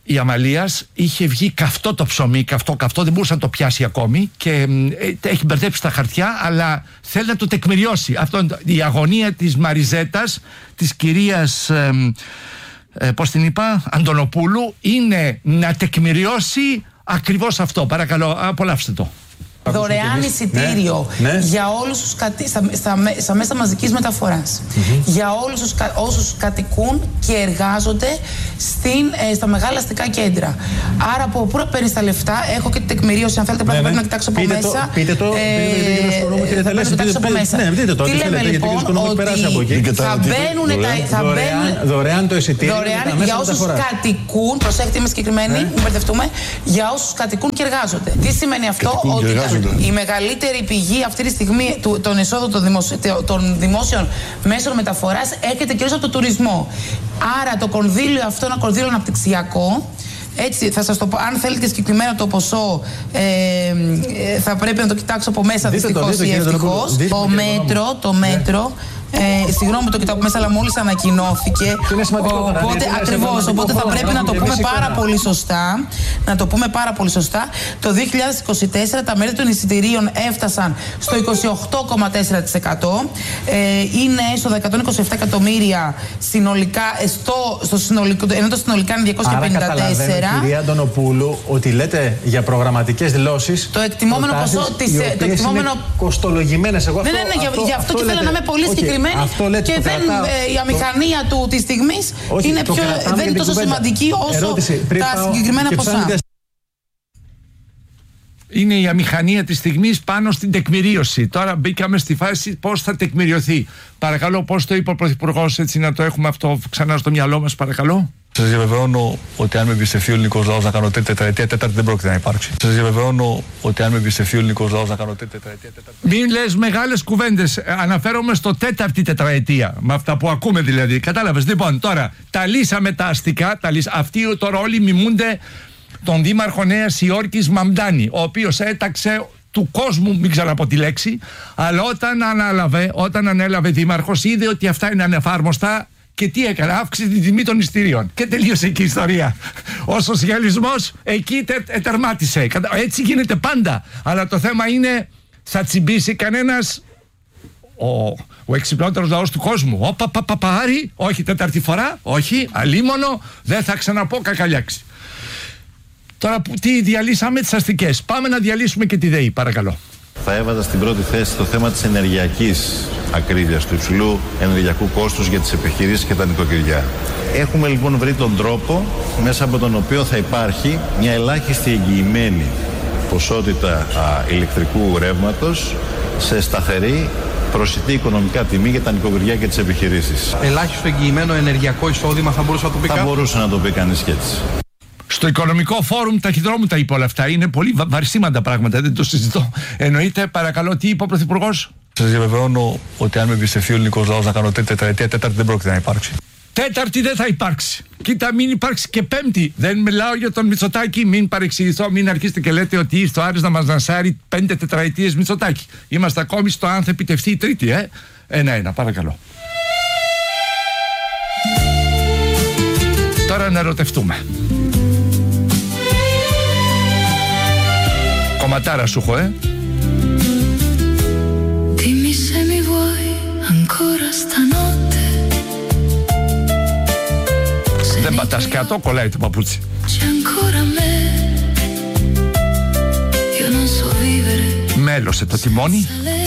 η Αμαλίας είχε βγει καυτό το ψωμί, καυτό, δεν μπορούσε να το πιάσει ακόμη και έχει μπερδέψει τα χαρτιά, αλλά θέλει να το τεκμηριώσει. Αυτό, η αγωνία της Μαριζέτας, της κυρίας πώς την είπα, Αντωνοπούλου, είναι να τεκμηριώσει ακριβώς αυτό. Παρακαλώ, απολαύστε το. Δωρεάν εισιτήριο για όλους τους στα μέσα μαζικής μεταφοράς. Για όλους όσους κατοικούν και εργάζονται στα μεγάλα αστικά κέντρα. Άρα από πού παίρνει τα λεφτά, έχω και την τεκμηρίωση. Αν θέλετε, πρέπει να κοιτάξω από μέσα. Πείτε το. Τι λέμε λοιπόν, ότι θα μπαίνουν δωρεάν το εισιτήριο για όσους κατοικούν. Προσέχετε, είμαι συγκεκριμένη, μην μπερδευτούμε. Για όσους κατοικούν και εργάζονται. Τι σημαίνει αυτό? Ότι η μεγαλύτερη πηγή αυτή τη στιγμή των εσόδων των δημόσιων μέσων μεταφοράς έρχεται κυρίως από το τουρισμό. Άρα το κονδύλιο αυτό είναι ένα κονδύλιο αναπτυξιακό. Έτσι, θα σας το πω, αν θέλετε συγκεκριμένα το ποσό, θα πρέπει να το κοιτάξω από μέσα, δυστυχώς ή ευτυχώς. Το μέτρο. Συγγνώμη το κοιτάω μέσα, αλλά μόλις ανακοινώθηκε. Οπότε ακριβώς, οπότε θα πρέπει να το πούμε πάρα πολύ σωστά. Να το πούμε πάρα πολύ σωστά. Το 2024 τα μέρη των εισιτηρίων έφτασαν στο 28,4%. Είναι έσοδα 127 εκατομμύρια συνολικά, στο συνολικό, ενώ το συνολικά είναι 254. Άρα καταλαβαίνω, κυρία Αντωνοπούλου, ότι λέτε για προγραμματικές δηλώσεις. Το εκτιμόμενο ποσό της. Το εκτιμόμενο κοστολογημένες. Εγώ ναι, γι' αυτό και θέλω να είμαι πολύ συγκεκριμένη. Και η αμηχανία του της στιγμής δεν είναι τόσο σημαντική όσο τα συγκεκριμένα ποσά. Είναι η αμηχανία της στιγμής πάνω στην τεκμηρίωση. Τώρα μπήκαμε στη φάση πώς θα τεκμηριωθεί. Παρακαλώ, πώς το είπε ο Πρωθυπουργός, έτσι να το έχουμε αυτό ξανά στο μυαλό μας, παρακαλώ. Σας διαβεβαιώνω ότι αν με εμπιστευτεί ο ελληνικός λαός να κάνω τετραετία, τέταρτη δεν πρόκειται να υπάρξει. Σας διαβεβαιώνω ότι αν με εμπιστευτεί ο ελληνικός λαός να κάνω τετραετία, τέταρτη. Μην λες μεγάλες κουβέντες. Αναφέρομαι στο τέταρτη τετραετία. Με αυτά που ακούμε δηλαδή. Κατάλαβες. Λοιπόν, τώρα τα λύσαμε τα αστικά. Αυτοί τώρα όλοι μιμούνται τον δήμαρχο Νέας Υόρκης Μαμντάνη, ο οποίος έταξε του κόσμου, μην ξαναπώ τη λέξη, αλλά όταν ανέλαβε δήμαρχος, είδε ότι αυτά είναι ανεφάρμοστα. Και τι έκανε? Αύξησε την τιμή των εισιτηρίων. Και τελείωσε εκεί η ιστορία. Ο σοσιαλισμός εκεί τερμάτισε. Έτσι γίνεται πάντα. Αλλά το θέμα είναι, θα τσιμπήσει κανένας ο εξυπνότερος λαός του κόσμου? Πάρει, όχι τέταρτη φορά, όχι, αλίμονο, δεν θα ξαναπώ κακαλιάξει. Τώρα τι διαλύσαμε? Τις αστικές. Πάμε να διαλύσουμε και τη ΔΕΗ, παρακαλώ. Θα έβαζα στην πρώτη θέση το θέμα της ενεργειακής ακρίβειας, του υψηλού ενεργειακού κόστους για τις επιχειρήσεις και τα νοικοκυριά. Έχουμε λοιπόν βρει τον τρόπο μέσα από τον οποίο θα υπάρχει μια ελάχιστη εγγυημένη ποσότητα ηλεκτρικού ρεύματος σε σταθερή, προσιτή οικονομικά τιμή για τα νοικοκυριά και τις επιχειρήσεις. Ελάχιστο εγγυημένο ενεργειακό εισόδημα θα μπορούσε να το πει Θα μπορούσε να το πει κανείς και έτσι. Στο Οικονομικό Φόρουμ ταχυδρόμου τα είπε όλα αυτά. Είναι πολύ βαρισίμαντα πράγματα, δεν το συζητώ. Εννοείται, παρακαλώ, τι είπε ο Πρωθυπουργός? Σας διαβεβαιώνω ότι αν με εμπιστευτεί ο ελληνικός λαός να κάνω τετραετία, τέταρτη δεν πρόκειται να υπάρξει. Τέταρτη δεν θα υπάρξει. Κοίτα, μην υπάρξει και πέμπτη. Δεν μιλάω για τον Μητσοτάκη. Μην παρεξηγηθώ, μην αρχίσετε και λέτε ότι είστε ο Άρης να μας νασάρει 5 τετραετίες Μητσοτάκη. Είμαστε ακόμη στο αν θα επιτευχθεί η τρίτη, Ένα, παρακαλώ. Τώρα να ερωτευτούμε. Κομματάρα σου έχω, Dimmi se mi vuoi ancora stanotte. Δεν πατάς κάτω, κολλάει το παπούτσι. C'è ancora me. Io non so vivere. Μέλωσε το τιμόνι.